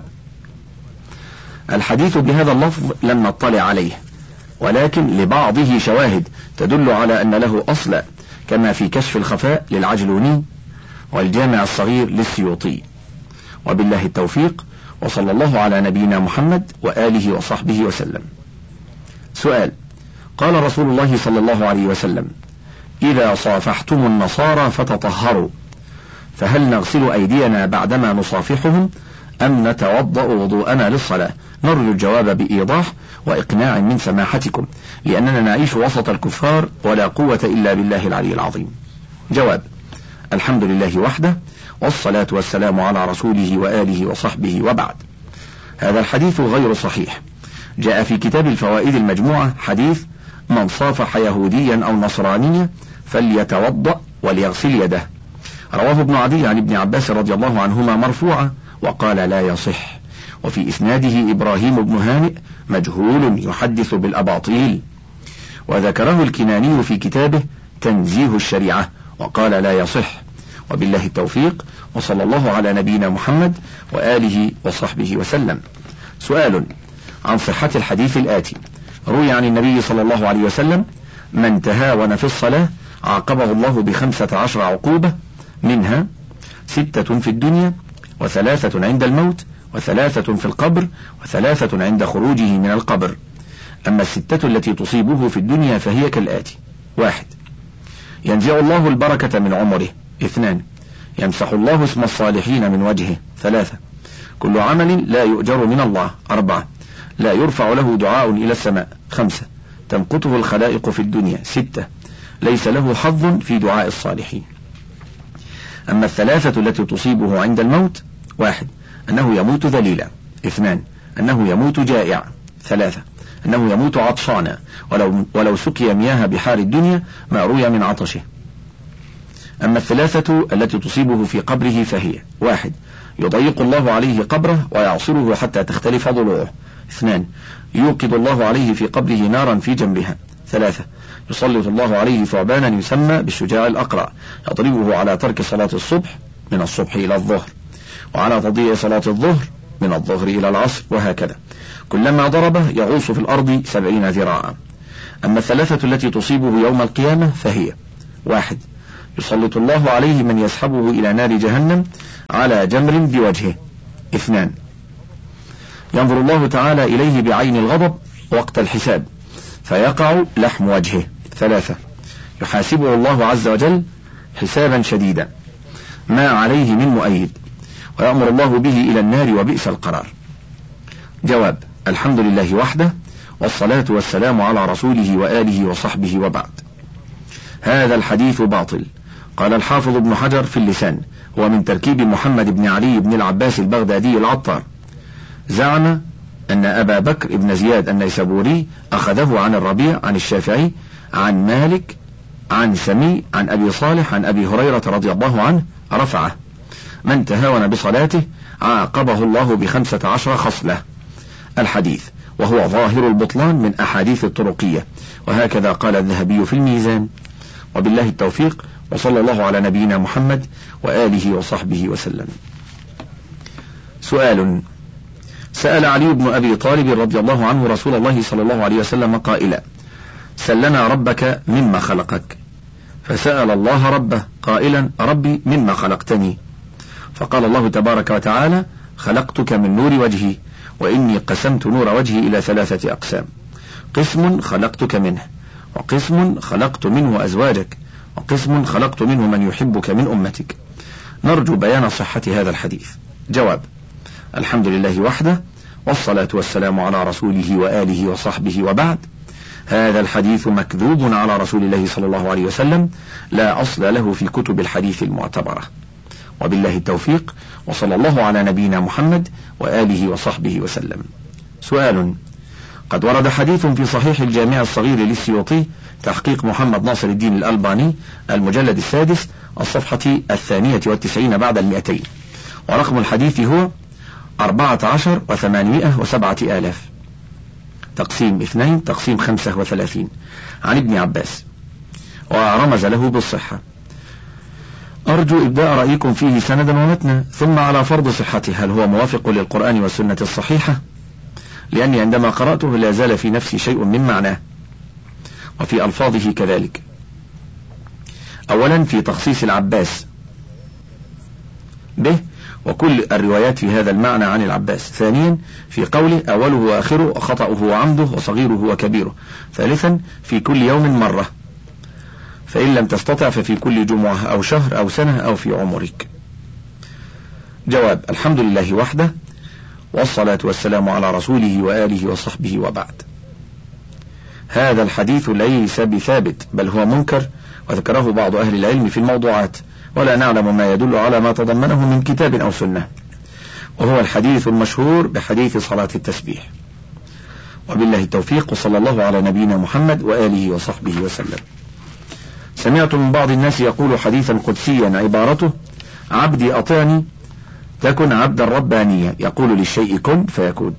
الحديث بهذا اللفظ لم نطلع عليه، ولكن لبعضه شواهد تدل على أن له أصلا، كما في كشف الخفاء للعجلوني والجامع الصغير للسيوطي. وبالله التوفيق، وصلى الله على نبينا محمد وآله وصحبه وسلم. سؤال: قال رسول الله صلى الله عليه وسلم: إذا صافحتم النصارى فتطهروا، فهل نغسل أيدينا بعدما نصافحهم أم نتوضأ وضوءنا للصلاة؟ نرجو الجواب بإيضاح وإقناع من سماحتكم، لأننا نعيش وسط الكفار ولا قوة إلا بالله العلي العظيم. جواب: الحمد لله وحده، والصلاة والسلام على رسوله وآله وصحبه، وبعد. هذا الحديث غير صحيح. جاء في كتاب الفوائد المجموعة حديث: من صافح يهوديا أو نصرانيا فليتوضأ وليغسل يده، رواه ابن عدي عن ابن عباس رضي الله عنهما مرفوعا، وقال لا يصح. وفي إسناده إبراهيم بن هانئ مجهول يحدث بالأباطيل. وذكره الكناني في كتابه تنزيه الشريعة وقال لا يصح. وبالله التوفيق، وصلى الله على نبينا محمد وآله وصحبه وسلم. سؤال عن صحة الحديث الآتي: روي عن النبي صلى الله عليه وسلم: من تهاون في الصلاة عاقبه الله بخمسة عشر عقوبة، منها ستة في الدنيا، وثلاثة عند الموت، وثلاثة في القبر، وثلاثة عند خروجه من القبر. أما الستة التي تصيبه في الدنيا فهي كالآتي: واحد، ينزع الله البركة من عمره. اثنان، يمسح الله اسم الصالحين من وجهه. ثلاثة، كل عمل لا يؤجر من الله. أربعة، لا يرفع له دعاء إلى السماء. خمسة، تمقته الخلائق في الدنيا. ستة، ليس له حظ في دعاء الصالحين. أما الثلاثة التي تصيبه عند الموت: واحد، أنه يموت ذليلا. اثنان، أنه يموت جائعا. ثلاثة، أنه يموت عطشانا، ولو, ولو سقي مياه بحار الدنيا ما روي من عطشه. أما الثلاثة التي تصيبه في قبره فهي: واحد، يضيق الله عليه قبره ويعصره حتى تختلف ضلوعه. اثنان، يوقد الله عليه في قبره نارا في جنبها. ثلاثة، يسلط الله عليه ثعبانا يسمى بالشجاع الأقرع يضربه على ترك صلاة الصبح من الصبح إلى الظهر، وعلى تضييع صلاة الظهر من الظهر إلى العصر، وهكذا، كلما ضربه يغوص في الأرض سبعين ذراعا. أما الثلاثة التي تصيبه يوم القيامة فهي: واحد، يسلط الله عليه من يسحبه إلى نار جهنم على جمر بوجهه. اثنان، ينظر الله تعالى إليه بعين الغضب وقت الحساب فيقع لحم وجهه. ثلاثة، يحاسبه الله عز وجل حسابا شديدا ما عليه من مؤيد ويأمر الله به إلى النار وبئس القرار. جواب: الحمد لله وحده، والصلاة والسلام على رسوله وآله وصحبه، وبعد. هذا الحديث باطل. قال الحافظ ابن حجر في اللسان: هو من تركيب محمد بن علي بن العباس البغدادي العطار. زعم أن أبا بكر بن زياد النيسابوري أخذه عن الربيع عن الشافعي عن مالك عن سمي عن أبي صالح عن أبي هريرة رضي الله عنه رفعه: من تهاون بصلاته عاقبه الله بخمسة عشر خصلة. الحديث وهو ظاهر البطلان من أحاديث الطرقية، وهكذا قال الذهبي في الميزان. وبالله التوفيق، وصلى الله على نبينا محمد وآله وصحبه وسلم. سؤال: سأل علي بن أبي طالب رضي الله عنه رسول الله صلى الله عليه وسلم قائلا: سلنا ربك مما خلقك، فسأل الله ربه قائلا: ربي مما خلقتني؟ فقال الله تبارك وتعالى: خلقتك من نور وجهي، وإني قسمت نور وجهي إلى ثلاثة أقسام: قسم خلقتك منه، وقسم خلقت منه أزواجك، وقسم خلقت منه من يحبك من أمتك. نرجو بيان صحة هذا الحديث. جواب: الحمد لله وحده، والصلاة والسلام على رسوله وآله وصحبه، وبعد. هذا الحديث مكذوب على رسول الله صلى الله عليه وسلم، لا أصل له في كتب الحديث المعتبرة. وبالله التوفيق، وصلى الله على نبينا محمد وآله وصحبه وسلم. سؤال: قد ورد حديث في صحيح الجامع الصغير للسيوطي تحقيق محمد ناصر الدين الألباني المجلد السادس الصفحة الثانية والتسعين بعد المئتين، ورقم الحديث هو أربعة عشر وثمانمائة وسبعة آلاف تقسيم اثنين تقسيم خمسة وثلاثين، عن ابن عباس، ورمز له بالصحة. أرجو إبداء رأيكم فيه سندا ومتنا، ثم على فرض صحته هل هو موافق للقرآن والسنة الصحيحة؟ لأني عندما قرأته لا زال في نفسي شيء من معناه، وفي ألفاظه كذلك. أولا في تخصيص العباس به وكل الروايات في هذا المعنى عن العباس. ثانيا في قوله أوله وآخره وخطأه وعمده وصغيره وكبيره. ثالثا في كل يوم مرة، فإن لم تستطع ففي كل جمعة أو شهر أو سنة أو في عمرك. جواب: الحمد لله وحده، والصلاة والسلام على رسوله وآله وصحبه، وبعد. هذا الحديث ليس بثابت، بل هو منكر، وذكره بعض أهل العلم في الموضوعات، ولا نعلم ما يدل على ما تضمنه من كتاب أو سنة، وهو الحديث المشهور بحديث صلاة التسبيح. وبالله التوفيق، وصلى الله على نبينا محمد وآله وصحبه وسلم. سمعت من بعض الناس يقول حديثا قدسيا عبارته: عبدي أطعني تكن عبدا ربانيا، يقول للشيء كن فيكون.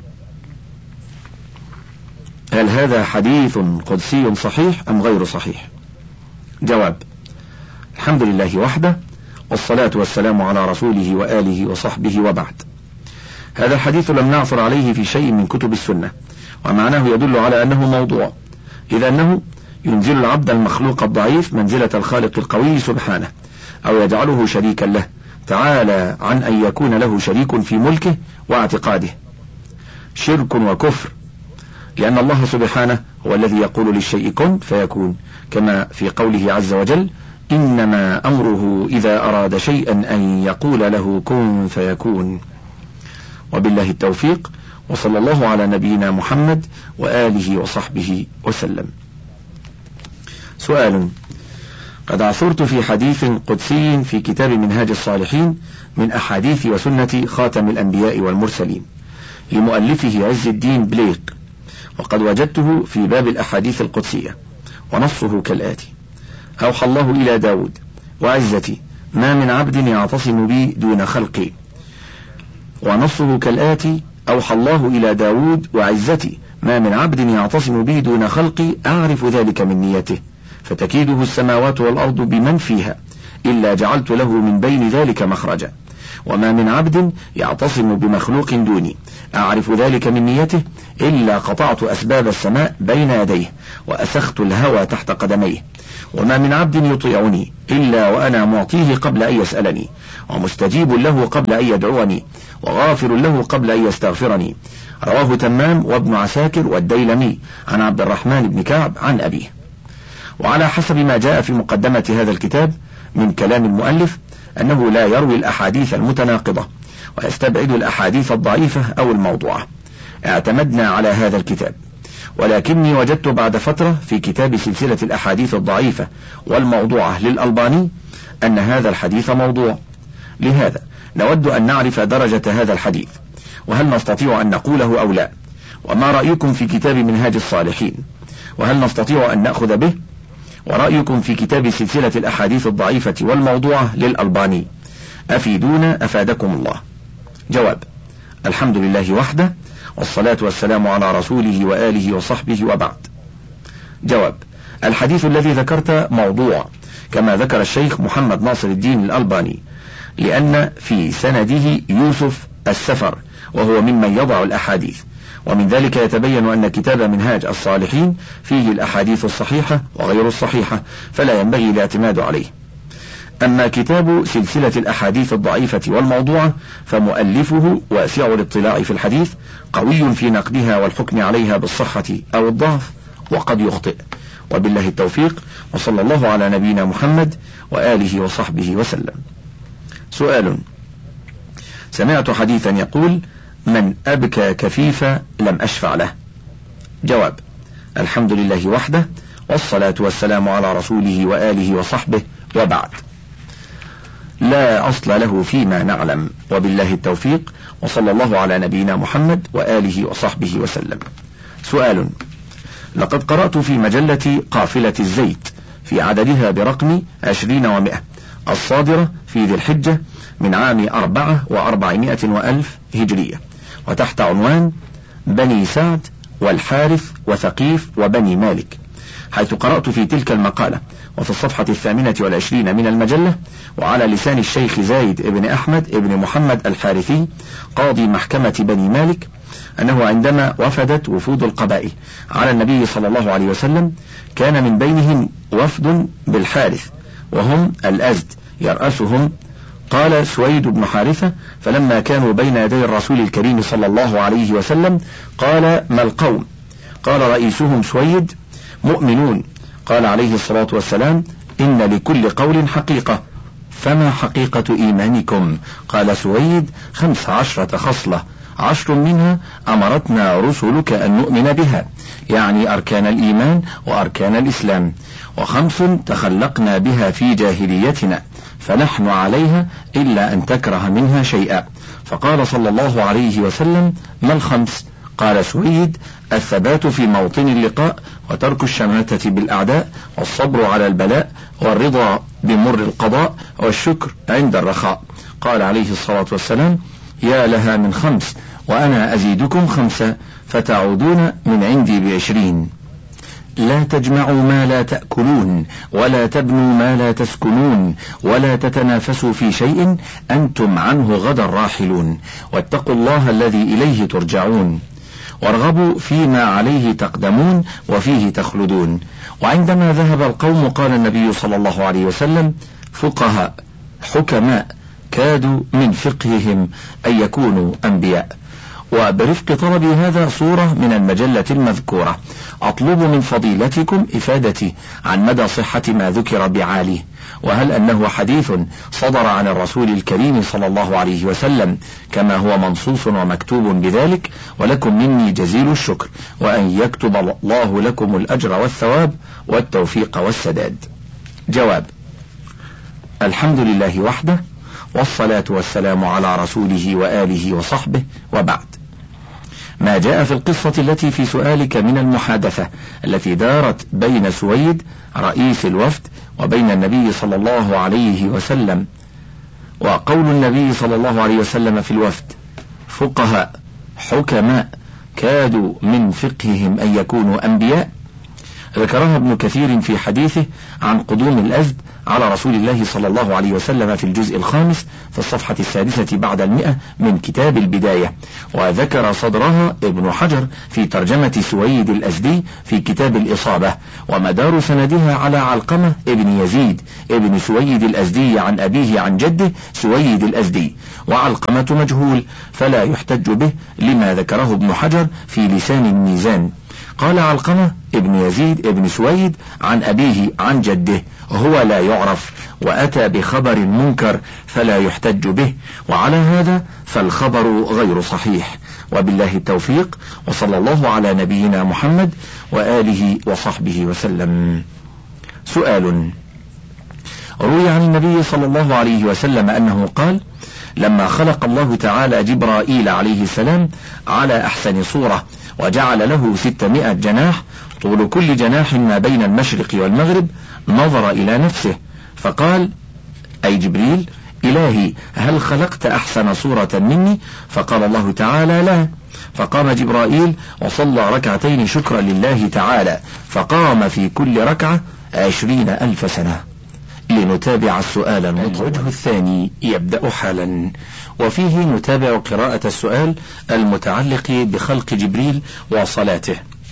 هل هذا حديث قدسي صحيح أم غير صحيح؟ جواب: الحمد لله وحده، والصلاة والسلام على رسوله وآله وصحبه، وبعد. هذا الحديث لم نعثر عليه في شيء من كتب السنة، ومعناه يدل على أنه موضوع، إذ أنه ينزل العبد المخلوق الضعيف منزلة الخالق القوي سبحانه، أو يجعله شريكا له تعالى عن أن يكون له شريك في ملكه واعتقاده، شرك وكفر، لأن الله سبحانه هو الذي يقول للشيء كن فيكون، كما في قوله عز وجل: إنما أمره إذا أراد شيئا أن يقول له كن فيكون. وبالله التوفيق، وصلى الله على نبينا محمد وآله وصحبه وسلم. سؤال: قد عثرت في حديث قدسي في كتاب منهاج الصالحين من أحاديث وسنة خاتم الأنبياء والمرسلين لمؤلفه عز الدين بليق، وقد وجدته في باب الأحاديث القدسية، ونصه كالآتي: أوحى الله إلى داود: وعزتي ما من عبد يعتصم بي دون خلقي. ونصه كالآتي: أوحى الله إلى داود: وعزتي ما من عبد يعتصم بي دون خلقي أعرف ذلك من نيته، فتكيده السماوات والأرض بمن فيها إلا جعلت له من بين ذلك مخرجا، وما من عبد يعتصم بمخلوق دوني أعرف ذلك من نيته إلا قطعت أسباب السماء بين يديه وأسخت الهوى تحت قدميه، وما من عبد يطيعني إلا وأنا معطيه قبل أن يسألني، ومستجيب له قبل أن يدعوني، وغافر له قبل أن يستغفرني. رواه تمام وابن عساكر والديلمي عن عبد الرحمن بن كعب عن أبيه. وعلى حسب ما جاء في مقدمة هذا الكتاب من كلام المؤلف أنه لا يروي الأحاديث المتناقضة ويستبعد الأحاديث الضعيفة أو الموضوعة. اعتمدنا على هذا الكتاب، ولكني وجدت بعد فترة في كتاب سلسلة الأحاديث الضعيفة والموضوعة للألباني أن هذا الحديث موضوع. لهذا نود أن نعرف درجة هذا الحديث، وهل نستطيع أن نقوله أو لا، وما رأيكم في كتاب منهاج الصالحين، وهل نستطيع أن نأخذ به، ورأيكم في كتاب سلسلة الأحاديث الضعيفة والموضوعة للألباني. أفيدونا أفادكم الله. جواب: الحمد لله وحده، والصلاة والسلام على رسوله وآله وصحبه، وبعد. جواب: الحديث الذي ذكرت موضوع كما ذكر الشيخ محمد ناصر الدين الألباني، لأن في سنده يوسف السفر وهو ممن يضع الأحاديث، ومن ذلك يتبين أن كتاب منهاج الصالحين فيه الأحاديث الصحيحة وغير الصحيحة، فلا ينبغي الاعتماد عليه. أما كتاب سلسلة الأحاديث الضعيفة والموضوعة فمؤلفه واسع الاطلاع في الحديث، قوي في نقدها والحكم عليها بالصحة أو الضعف، وقد يخطئ. وبالله التوفيق، وصلى الله على نبينا محمد وآله وصحبه وسلم. سؤال: سمعت حديثا يقول: من أبكى كفيفا لم أشفع له. جواب: الحمد لله وحده، والصلاة والسلام على رسوله وآله وصحبه، وبعد. لا أصل له فيما نعلم، وبالله التوفيق، وصلى الله على نبينا محمد وآله وصحبه وسلم. سؤال: لقد قرأت في مجلة قافلة الزيت في عددها برقم عشرين ومئة الصادرة في ذي الحجة من عام أربعة وأربعمائة وألف هجرية، وتحت عنوان بني سعد والحارث وثقيف وبني مالك، حيث قرأت في تلك المقالة وفي الصفحة الثامنة والعشرين من المجلة وعلى لسان الشيخ زايد ابن أحمد ابن محمد الحارثي قاضي محكمة بني مالك أنه عندما وفدت وفود القبائل على النبي صلى الله عليه وسلم كان من بينهم وفد بالحارث وهم الأزد يرأسهم. قال سويد بن حارثة: فلما كانوا بين يدي الرسول الكريم صلى الله عليه وسلم قال: ما القوم؟ قال رئيسهم سويد: مؤمنون. قال عليه الصلاة والسلام: إن لكل قول حقيقة، فما حقيقة إيمانكم؟ قال سويد: خمس عشرة خصلة، عشر منها أمرتنا رسلك أن نؤمن بها، يعني أركان الإيمان وأركان الإسلام، وخمس تخلقنا بها في جاهليتنا فنحن عليها إلا أن تكره منها شيئا. فقال صلى الله عليه وسلم: ما الخمس؟ قال سويد: الثبات في موطن اللقاء، وترك الشماتة بالأعداء، والصبر على البلاء، والرضا بمر القضاء، والشكر عند الرخاء. قال عليه الصلاة والسلام: يا لها من خمس، وأنا أزيدكم خمسة فتعودون من عندي بعشرين. لا تجمعوا ما لا تأكلون، ولا تبنوا ما لا تسكنون، ولا تتنافسوا في شيء أنتم عنه غدا راحلون، واتقوا الله الذي إليه ترجعون، وارغبوا فيما عليه تقدمون وفيه تخلدون. وعندما ذهب القوم قال النبي صلى الله عليه وسلم: فقهاء حكماء كادوا من فقههم أن يكونوا أنبياء. وبرفق طلبي هذا صورة من المجلة المذكورة أطلب من فضيلتكم إفادتي عن مدى صحة ما ذكر بعاليه، وهل أنه حديث صدر عن الرسول الكريم صلى الله عليه وسلم كما هو منصوص ومكتوب بذلك، ولكم مني جزيل الشكر، وأن يكتب الله لكم الأجر والثواب والتوفيق والسداد. جواب: الحمد لله وحده، والصلاة والسلام على رسوله وآله وصحبه، وبعد. ما جاء في القصة التي في سؤالك من المحادثة التي دارت بين سويد رئيس الوفد وبين النبي صلى الله عليه وسلم، وقول النبي صلى الله عليه وسلم في الوفد: فقهاء حكماء كادوا من فقههم أن يكونوا أنبياء، ذكرها ابن كثير في حديثه عن قدوم الأزد على رسول الله صلى الله عليه وسلم في الجزء الخامس في الصفحة السادسة بعد المئة من كتاب البداية. وذكر صدرها ابن حجر في ترجمة سويد الأزدي في كتاب الإصابة، ومدار سندها على علقمة ابن يزيد ابن سويد الأزدي عن أبيه عن جده سويد الأزدي، وعلقمة مجهول فلا يحتج به لما ذكره ابن حجر في لسان الميزان. قال علقمة ابن يزيد ابن سويد عن أبيه عن جده هو لا يعرف، وأتى بخبر منكر فلا يحتج به، وعلى هذا فالخبر غير صحيح. وبالله التوفيق، وصلى الله على نبينا محمد وآله وصحبه وسلم. سؤال: روي عن النبي صلى الله عليه وسلم أنه قال: لما خلق الله تعالى جبرائيل عليه السلام على أحسن صورة وجعل له ستمائة جناح، طول كل جناح ما بين المشرق والمغرب، نظر إلى نفسه فقال، أي جبريل: إلهي هل خلقت أحسن صورة مني؟ فقال الله تعالى: لا. فقام جبرائيل وصلى ركعتين شكرا لله تعالى، فقام في كل ركعة عشرين ألف سنة. لنتابع السؤال. الوجه الثاني يبدأ حالا، وفيه نتابع قراءة السؤال المتعلق بخلق جبريل وصلاته.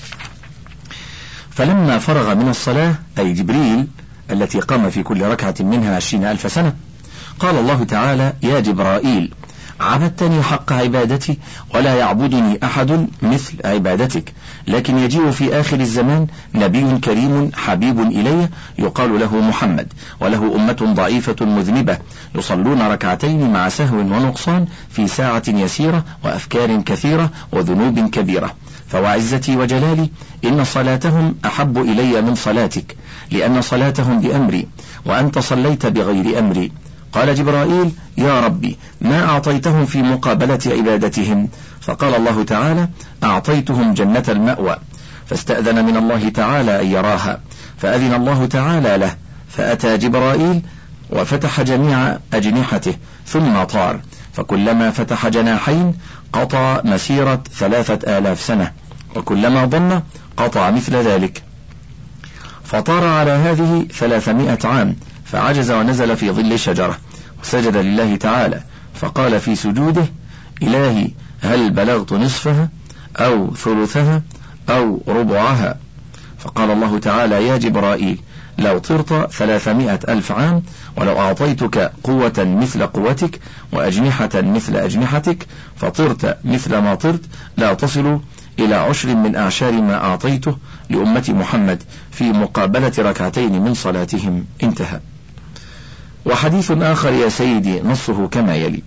فلما فرغ من الصلاة، أي جبريل التي قام في كل ركعة منها عشرين ألف سنة، قال الله تعالى: يا جبرائيل عبدتني حق عبادتي ولا يعبدني أحد مثل عبادتك، لكن يجيء في آخر الزمان نبي كريم حبيب إلي يقال له محمد، وله أمة ضعيفة مذنبة يصلون ركعتين مع سهو ونقصان في ساعة يسيرة وأفكار كثيرة وذنوب كبيرة، فوعزتي وجلالي إن صلاتهم أحب إلي من صلاتك، لأن صلاتهم بأمري وأنت صليت بغير أمري. قال جبرائيل: يا ربي ما أعطيتهم في مقابلة عبادتهم؟ فقال الله تعالى: أعطيتهم جنة المأوى. فاستأذن من الله تعالى أن يراها، فأذن الله تعالى له، فأتى جبرائيل وفتح جميع أجنحته ثم طار، فكلما فتح جناحين قطع مسيرة ثلاثة آلاف سنة، وكلما ضم قطع مثل ذلك، فطار على هذه ثلاثمائة عام، فعجز ونزل في ظل شجرة وسجد لله تعالى، فقال في سجوده: إلهي هل بلغت نصفها أو ثلثها أو ربعها؟ فقال الله تعالى: يا جبرائيل لو طرت ثلاثمائة ألف عام، ولو أعطيتك قوة مثل قوتك وأجنحة مثل أجنحتك فطرت مثل ما طرت، لا تصل إلى عشر من أعشار ما أعطيته لأمة محمد في مقابلة ركعتين من صلاتهم. انتهى. وحديث آخر يا سيدي نصه كما يلي: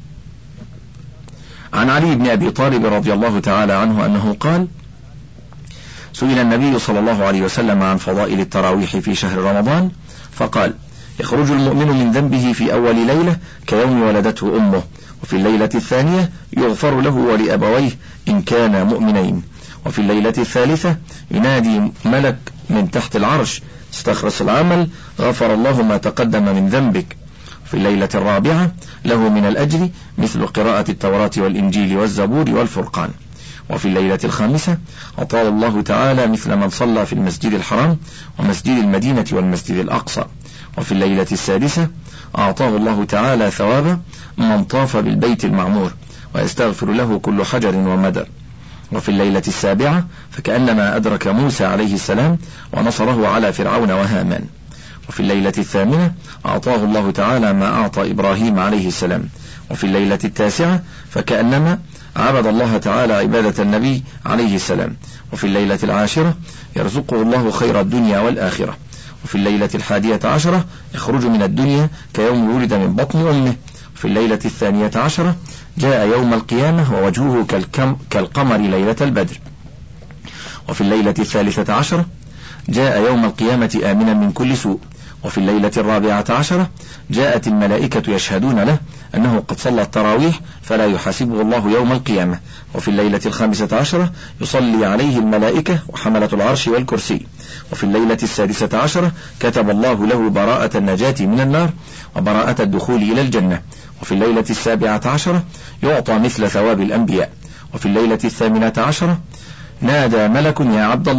عن علي بن أبي طالب رضي الله تعالى عنه أنه قال: سئل النبي صلى الله عليه وسلم عن فضائل التراويح في شهر رمضان، فقال: يخرج المؤمن من ذنبه في أول ليلة كيوم ولدته أمه، وفي الليلة الثانية يغفر له ولأبويه إن كانا مؤمنين، وفي الليلة الثالثة ينادي ملك من تحت العرش: استخلص العمل غفر الله ما تقدم من ذنبك. في الليلة الرابعة له من الأجر مثل قراءة التوراة والإنجيل والزبور والفرقان. وفي الليلة الخامسة أعطاه الله تعالى مثل من صلى في المسجد الحرام ومسجد المدينة والمسجد الأقصى. وفي الليلة السادسة أعطاه الله تعالى ثواب من طاف بالبيت المعمور ويستغفر له كل حجر ومدر. وفي الليلة السابعة فكأنما أدرك موسى عليه السلام ونصره على فرعون وهامان. وفي الليلة الثامنة أعطاه الله تعالى ما أعطى إبراهيم عليه السلام. وفي الليلة التاسعة فكأنما عبد الله تعالى عبادة النبي عليه السلام. وفي الليلة العاشرة يرزقه الله خير الدنيا والآخرة. وفي الليلة الحادية عشرة يخرج من الدنيا كيوم ولد من بطن أمه. في الليلة الثانية عشرة جاء يوم القيامة ووجهه كالكم كالقمر ليلة البدر. وفي الليلة الثالثة عشرة جاء يوم القيامة آمنا من كل سوء. وفي الليلة الرابعة عشرة جاءت الملائكة يشهدون له أنه قد صلى التراويح فلا يحاسبه الله يوم القيامة. وفي الليلة الخامسة عشرة يصلي عليه الملائكة وحملة العرش والكرسي. وفي الليلة السادسة عشرة كتب الله له براءة النجاة من النار وبراءة الدخول إلى الجنة. وفي الليلة السابعة عشرة يعطى مثل ثواب الأنبياء. وفي الليلة الثامنة عشرة نادى ملك: يا عبد الله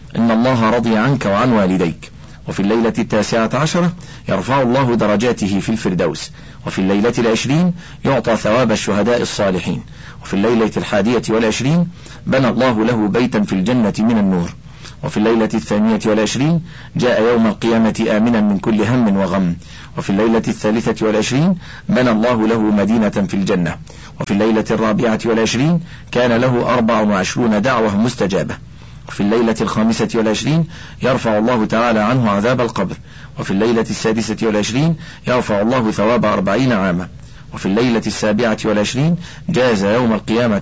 إن الله رضي عنك وعن والديك. وفي الليلة التاسعة عشرة يرفع الله درجاته في الفردوس. وفي الليلة العشرين يعطى ثواب الشهداء الصالحين. وفي الليلة الحادية والعشرين بنى الله له بيتا في الجنة من النور. وفي الليلة الثانية والعشرين جاء يوم القيامة آمنا من كل هم وغم. وفي الليلة الثالثة والعشرين بنى الله له مدينة في الجنة. وفي الليلة الرابعة والعشرين كان له أربع وعشرون دعوة مستجابة. وفي الليلة الخامسة والعشرين يرفع الله تعالى عنه عذاب القبر. وفي الليلة السادسة والعشرين يرفع الله ثواب أربعين عاما. وفي الليلة السابعة والعشرين جاز يوم القيامة